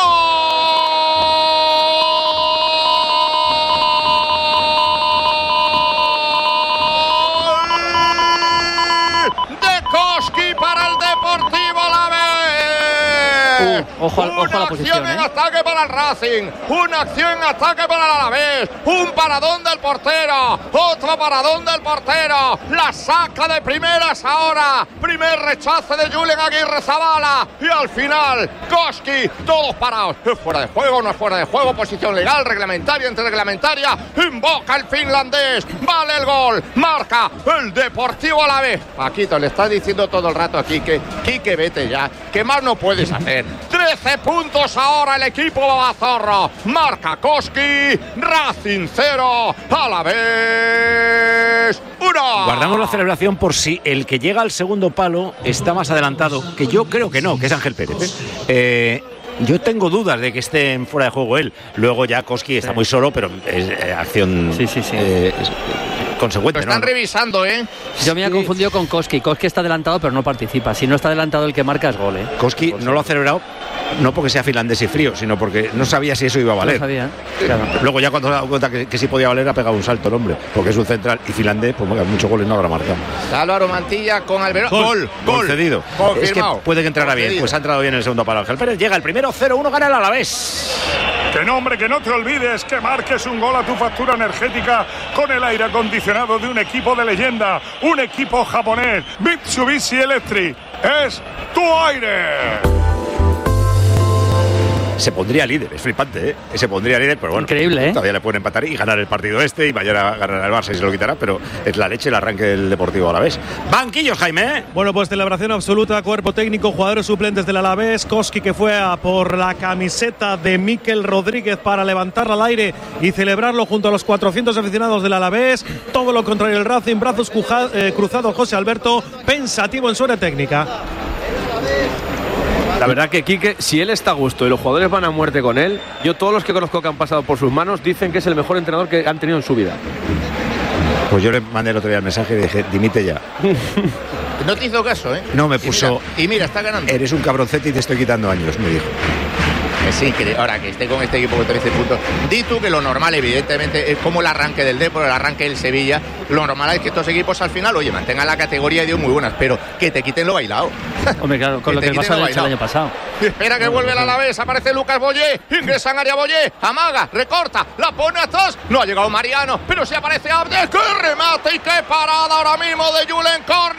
¡Gol! De Koski para el Deportivo Alavés. Ojo a la posición. Una acción en ataque para el Racing. Una acción en ataque para el Alavés. Un paradón del portero. Otro paradón del portero. La saca de primeras ahora. Primer rechace de Julen Aguirre Zabala. Y al final, Koski. Todos parados. ¿Es fuera de juego? ¿No es fuera de juego? Posición legal, reglamentaria, antirreglamentaria. Invoca el finlandés. Vale el gol. Marca el Deportivo Alavés. Paquito, le está diciendo todo el rato aquí que Quique, vete ya. ¿Qué más no puedes hacer? 13 puntos ahora el equipo babazorro. Marca Koski. Racing 0. Alavés 1. Guardamos la celebración por si el que llega al segundo palo está más adelantado, que yo creo que no, que es Ángel Pérez. Yo tengo dudas de que esté en fuera de juego él. Luego ya Koski está muy solo, pero es acción. Sí. consecuente. Lo están revisando, ¿eh? Yo me he confundido con Koski. Koski está adelantado, pero no participa. Si no está adelantado, el que marca es gol, ¿eh? Koski no lo ha celebrado, no porque sea finlandés y frío, sino porque no sabía si eso iba a valer. No sabía, claro. Luego ya cuando se ha dado cuenta que sí podía valer, ha pegado un salto el hombre, porque es un central y finlandés, pues muchos goles no habrá marcado. Álvaro Mantilla con Alberón. Gol cedido. Es que puede que entrara bien, pues ha entrado bien en el segundo palo. Ángel Pérez llega el primero, 0-1, gana el Alavés. Que no, hombre, que no te olvides que marques un gol a tu factura energética con el aire acondicionado de un equipo de leyenda, un equipo japonés, Mitsubishi Electric. Es tu aire. Se pondría líder, es flipante, ¿eh? Se pondría líder, pero bueno. Increíble, ¿eh? Todavía le pueden empatar y ganar el partido y mañana ganar el Barça y se lo quitará, pero es la leche el arranque del Deportivo Alavés. Banquillos, Jaime. Bueno, pues celebración absoluta, cuerpo técnico, jugadores suplentes del Alavés. Koski, que fue a por la camiseta de Mikel Rodríguez para levantarla al aire y celebrarlo junto a los 400 aficionados del Alavés. Todo lo contrario el Racing, brazos cruzados José Alberto, pensativo en su área técnica. La verdad que Quique, si él está a gusto y los jugadores van a muerte con él, yo todos los que conozco que han pasado por sus manos dicen que es el mejor entrenador que han tenido en su vida. Pues yo le mandé el otro día el mensaje y dije, dimite ya. No te hizo caso, ¿eh? No, me puso... Y mira, está ganando. Eres un cabroncete y te estoy quitando años, me dijo. Es increíble. Ahora que esté con este equipo con 13 puntos. Di tú que lo normal, evidentemente, es como el arranque del Depor, el arranque del Sevilla. Lo normal es que estos equipos al final, oye, mantengan la categoría y dio muy buenas, pero que te quiten lo bailado. Hombre, claro, con lo que pasó el año pasado. Espera que vuelve el Alavés, aparece Lucas Boyé, ingresa en área Boyé, amaga, recorta, la pone atrás. No ha llegado Mariano, pero sí aparece Abdes. ¡Qué remate y qué parada ahora mismo de Julen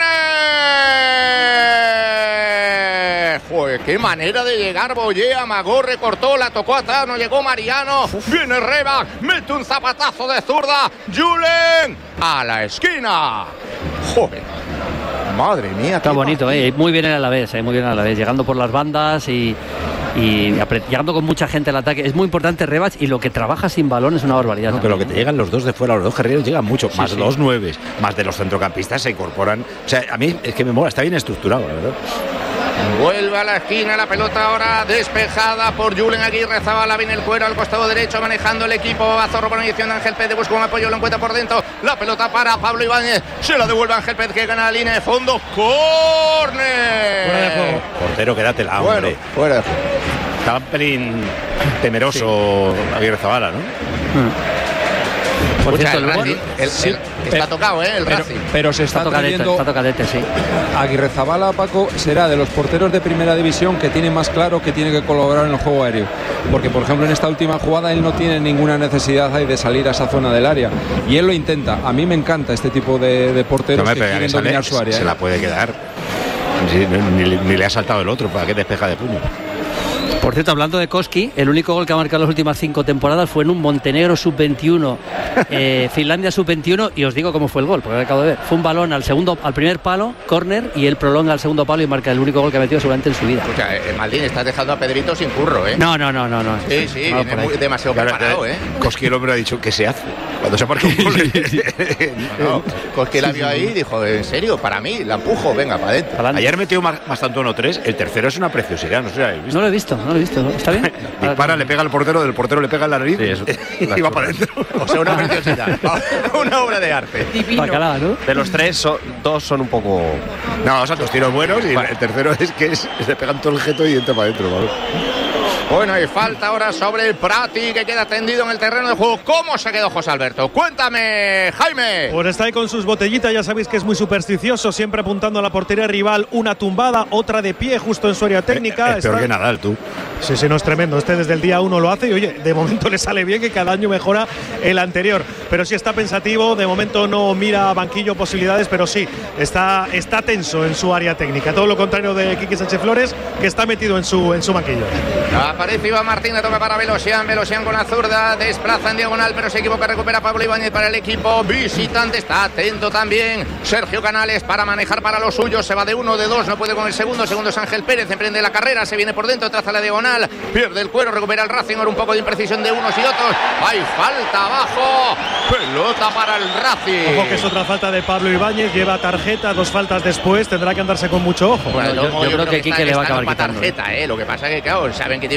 Corner! Joder, qué manera de llegar Boyé, amagó, recortó, la tocó atrás, no llegó Mariano. Viene Rebac, mete un zapatazo de zurda. Julen a la esquina. Joder. Madre mía. Está bonito, muy bien el Alavés, muy bien el Alavés, llegando por las bandas y llegando con mucha gente al ataque. Es muy importante Rebac y lo que trabaja sin balón es una barbaridad. No, pero lo que te llegan los dos de fuera, los dos carrileros llegan mucho, más sí. Los 9, más de los centrocampistas se incorporan. O sea, a mí es que me mola, está bien estructurado, la verdad. Vuelve a la esquina, la pelota ahora despejada por Julen Aguirre Zabala, viene el cuero al costado derecho manejando el equipo, Bazorro por mediación de Ángel Pérez, busca un apoyo, lo encuentra por dentro, la pelota para Pablo Ibáñez, se la devuelve Ángel Pérez que gana la línea de fondo, ¡córner! Fuera de juego. Portero, quédatela, hombre. Fuera de juego. Estaba un pelín temeroso Aguirre Zabala, ¿no? Por cierto, está tocado, el Racing. Pero se está trayendo... Está tocadete, sí. Aguirrezabala, Paco, será de los porteros de primera división que tiene más claro que tiene que colaborar en el juego aéreo. Porque, por ejemplo, en esta última jugada él no tiene ninguna necesidad ahí de salir a esa zona del área. Y él lo intenta. A mí me encanta este tipo de porteros que quieren dominar su área. Se la puede quedar. Ni le ha saltado el otro, para que despeja de puño. Por cierto, hablando de Koski, el único gol que ha marcado las últimas 5 temporadas fue en un Montenegro sub-21, Finlandia sub-21, y os digo cómo fue el gol, porque lo acabo de ver. Fue un balón al primer palo, córner, y él prolonga al segundo palo y marca el único gol que ha metido seguramente en su vida. O sea, Maldín, estás dejando a Pedrito sin curro, ¿eh? No. Sí, viene demasiado preparado, Koski el hombre ha dicho, ¿qué se hace? Cuando se marca un gol. Koski la vio ahí y dijo, ¿en serio? Para mí, la empujo, venga, para adentro. Ayer metió más tanto 1-3, el tercero es una preciosidad, no sé si lo habéis visto. No lo he visto, ¿no? ¿Está bien? Dispara, le pega al portero, del portero le pega en la nariz y va para adentro. O sea, una preciosidad. Una obra de arte. Bacalao, ¿no? De los tres, dos son un poco... No, o sea, dos tiros buenos y el tercero es que le pegan todo el jeto y entra para adentro, ¿vale? Bueno, y falta ahora sobre el Prati que queda tendido en el terreno de juego. ¿Cómo se quedó José Alberto? Cuéntame, Jaime. Pues está ahí con sus botellitas, ya sabéis que es muy supersticioso, siempre apuntando a la portería rival, una tumbada, otra de pie justo en su área técnica. Es peor que Nadal, tú. Sí, no es tremendo. Este desde el día 1 lo hace y oye, de momento le sale bien, que cada año mejora el anterior. Pero sí está pensativo, de momento no mira a banquillo posibilidades, pero sí, está tenso en su área técnica. Todo lo contrario de Quique Sánchez Flores, que está metido en su banquillo. Aparece Iván Martínez, toca para Velosian con la zurda, desplaza en diagonal, pero se equivoca, recupera Pablo Ibáñez para el equipo visitante, está atento también Sergio Canales para manejar para los suyos, se va de 1, de 2, no puede con el segundo es Ángel Pérez, emprende la carrera, se viene por dentro, traza la diagonal, pierde el cuero, recupera el Racing, ahora un poco de imprecisión de unos y otros, hay falta abajo, pelota para el Racing. Ojo que es otra falta de Pablo Ibáñez, lleva tarjeta, 2 faltas después, tendrá que andarse con mucho ojo. Bueno, yo creo que Quique le va a acabar quitando. Tarjeta, lo que pasa es que claro, saben que tiene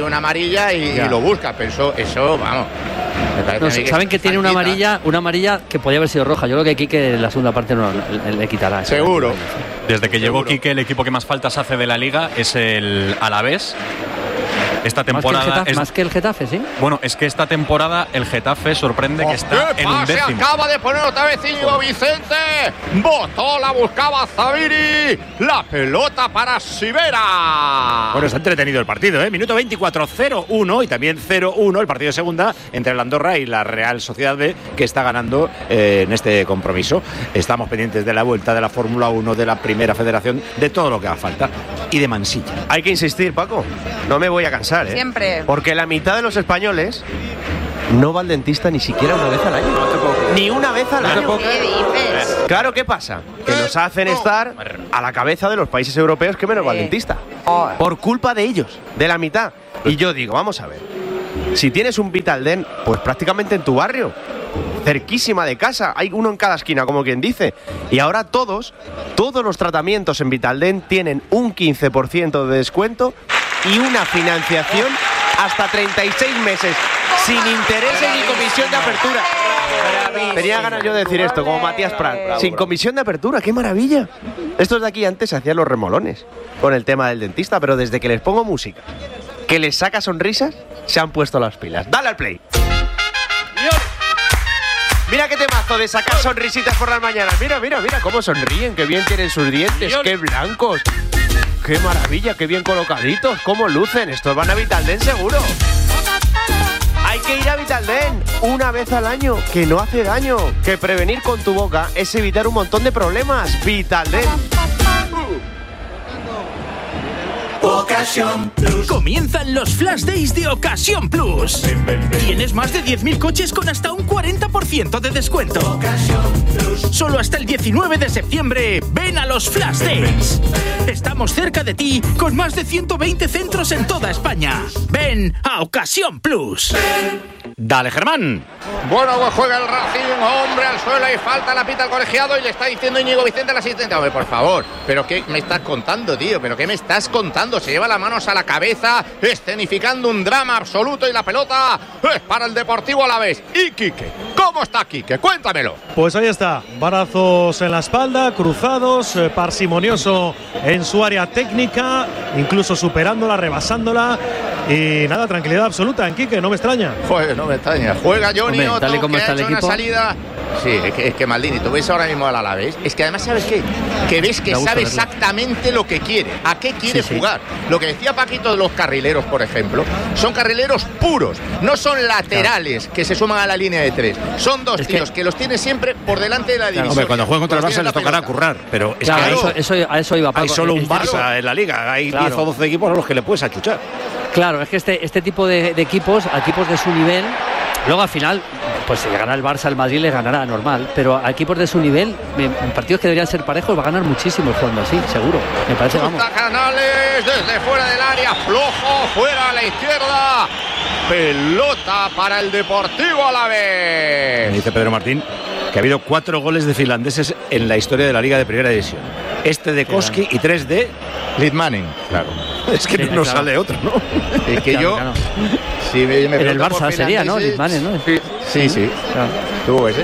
una amarilla y lo busca, pero eso vamos. No, saben que tiene una amarilla que podía haber sido roja. Yo creo que Quique en la segunda parte no le quitará. Seguro. Desde que llegó Quique, el equipo que más faltas hace de la Liga es el Alavés. Esta temporada más que el Getafe, ¿sí? Bueno, es que esta temporada el Getafe sorprende que está en un décimo. Acaba de poner otra vez Íñigo Vicente. Botó, la buscaba Zaviri. La pelota para Sivera. Bueno, está entretenido el partido, ¿eh? Minuto 24, 0-1 y también 0-1 el partido de segunda entre el Andorra y la Real Sociedad B, que está ganando en este compromiso. Estamos pendientes de la vuelta de la Fórmula 1, de la Primera Federación, de todo lo que haga falta. Y de Mansilla. Hay que insistir, Paco. No me voy a cansar. Siempre. Porque la mitad de los españoles no va al dentista ni siquiera una vez al año. Ni una vez al año. ¿Qué dices? Claro, ¿qué pasa? Que nos hacen estar a la cabeza de los países europeos que menos va al dentista. Por culpa de ellos, de la mitad. Y yo digo, vamos a ver. Si tienes un Vitaldent, pues prácticamente en tu barrio, cerquísima de casa, hay uno en cada esquina, como quien dice. Y ahora todos los tratamientos en Vitaldent tienen un 15% de descuento y una financiación hasta 36 meses, sin intereses ni comisión de apertura. Tenía ganas yo de decir esto, como Matías Prat. Sin comisión de apertura, ¡qué maravilla! Estos de aquí antes hacían los remolones con el tema del dentista, pero desde que les pongo música que les saca sonrisas, se han puesto las pilas. ¡Dale al play! Mira qué temazo de sacar sonrisitas por las mañanas. Mira cómo sonríen, qué bien tienen sus dientes, qué blancos. ¡Qué maravilla! ¡Qué bien colocaditos! ¡Cómo lucen! Estos van a Vitaldent seguro. Hay que ir a Vitaldent una vez al año, que no hace daño. Que prevenir con tu boca es evitar un montón de problemas. Vitaldent. Ocasión Plus. Comienzan los Flash Days de Ocasión Plus. Tienes más de 10.000 coches con hasta un 40% de descuento. Ocasión Plus. Solo hasta el 19 de septiembre. Ven a los Flash Days. Estamos cerca de ti con más de 120 centros en toda España. Ven a Ocasión Plus. Dale, Germán. Bueno, pues juega el Racing, hombre al suelo y falta, la pita al colegiado y le está diciendo Íñigo Vicente al asistente. Hombre, por favor, ¿pero qué me estás contando, tío? ¿Pero qué me estás contando? Se lleva las manos a la cabeza, escenificando un drama absoluto y la pelota es para el Deportivo Alavés. ¿Y Quique? ¿Cómo está Quique? Cuéntamelo. Pues ahí está, brazos en la espalda, cruzados, parsimonioso en su área técnica, incluso superándola, rebasándola. Y nada, tranquilidad absoluta en Quique, no me extraña. Pues no me extraña. Juega Johnny Otto, tal y como que está ha hecho el equipo. una salida. Sí, es que Maldini, tú ves ahora mismo al Alavés. Es que además, ¿sabes qué? Que ves que sabe exactamente lo que quiere, a qué quiere jugar. Lo que decía Paquito de los carrileros, por ejemplo, son carrileros puros, no son laterales que se suman a la línea de tres. Son dos tíos que los tiene siempre por delante de la división. Hombre, cuando jueguen contra el Barça les tocará currar, pero es que a eso iba Paco. hay solo un Barça en la Liga, hay 10 o 12 equipos a los que le puedes achuchar. Claro, es que este tipo de equipos de su nivel, luego al final, pues si le gana el Barça, el Madrid le ganará normal, pero a equipos de su nivel, en partidos que deberían ser parejos, va a ganar muchísimo jugando así, seguro. Me parece, vamos. Canales desde fuera del área, flojo, fuera a la izquierda. Pelota para el Deportivo Alavés. Me dice Pedro Martín que ha habido 4 goles de finlandeses en la historia de la Liga de Primera División. Este de Koski y 3 de Lidmanen. Claro. Es que no sale otro, ¿no? Es que yo... Si me en el Barça sería, ¿no? Lidmanen, ¿no? Sí. Claro. Tú ves,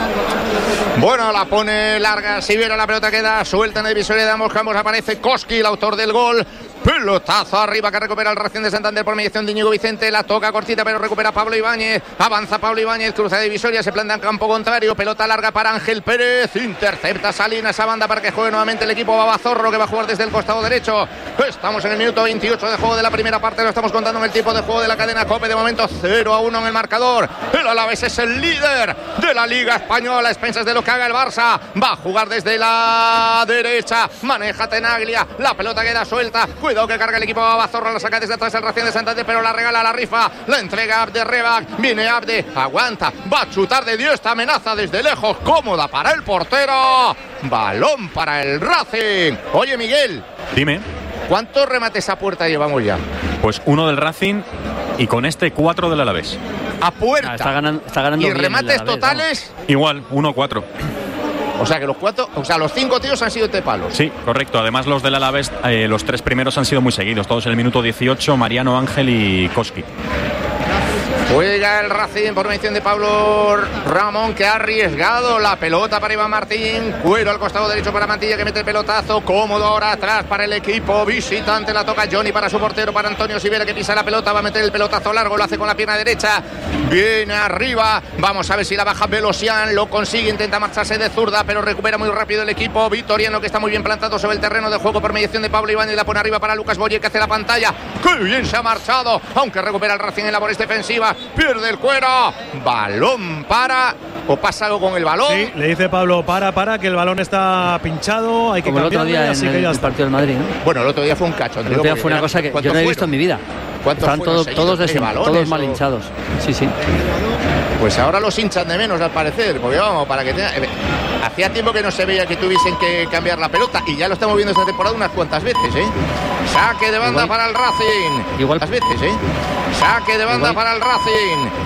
Bueno, la pone larga, si viene la pelota queda suelta en el divisoria de ambos campos, aparece Koski, el autor del gol. Pelotazo arriba que recupera el Racing de Santander por mediación de Íñigo Vicente, la toca cortita pero recupera Pablo Ibáñez, avanza Pablo Ibáñez, cruza de divisoria, se planta en campo contrario, pelota larga para Ángel Pérez, intercepta Salinas a banda para que juegue nuevamente el equipo Babazorro, que va a jugar desde el costado derecho. Estamos en el minuto 28 de juego de la primera parte, lo estamos contando en el tiempo de juego de la cadena COPE, de momento 0-1 en el marcador. El Alavés es el líder de la Liga Española a expensas de lo que haga el Barça, va a jugar desde la derecha, maneja Tenaglia, la pelota queda suelta, cuidado que carga el equipo Babazorro, la saca desde atrás el Racing de Santander, pero la regala, la rifa, la entrega Abde Rebac, viene Abde, aguanta, va a chutar de Dios, esta amenaza desde lejos, cómoda para el portero, balón para el Racing. Oye, Miguel, dime, ¿cuántos remates a puerta llevamos ya? Pues 1 del Racing y con este 4 del Alavés. A puerta. Está ganando ¿Y bien remates el Alavés, totales? Igual, 1-4. O sea que los 5 tiros han sido de palos. Sí, correcto. Además, los del Alavés, los 3 primeros han sido muy seguidos. Todos en el minuto 18, Mariano, Ángel y Koski. Juega el Racing por mención de Pablo Ramón, que ha arriesgado la pelota para Iván Martín. Cuero al costado derecho para Mantilla, que mete el pelotazo. Cómodo ahora atrás para el equipo visitante. La toca Johnny para su portero, para Antonio Sivera, que pisa la pelota. Va a meter el pelotazo largo, lo hace con la pierna derecha. Viene arriba. Vamos a ver si la baja Velosian. Lo consigue, intenta marcharse de zurda, pero recupera muy rápido el equipo vitoriano, que está muy bien plantado sobre el terreno de juego por mediación de Pablo Iván, y la pone arriba para Lucas Boyer, que hace la pantalla. ¡Qué bien se ha marchado! Aunque recupera el Racing en labores defensivas. Pierde el Cuero. Balón para. ¿O pasa algo con el balón? Sí, le dice Pablo, para, que el balón está pinchado. Hay que como el otro día en el partido del Madrid, ¿no? Bueno, el otro día fue un cacho. El otro día fue una cosa que yo no he visto en mi vida. Están todos mal hinchados. Sí. Pues ahora los hinchan de menos, al parecer. Porque vamos, para que tenga... Hacía tiempo que no se veía que tuviesen que cambiar la pelota, y ya lo estamos viendo esta temporada unas cuantas veces, ¿eh? Saque de banda para el Racing. Igual. Las veces, ¿eh? Saque de banda para el Racing.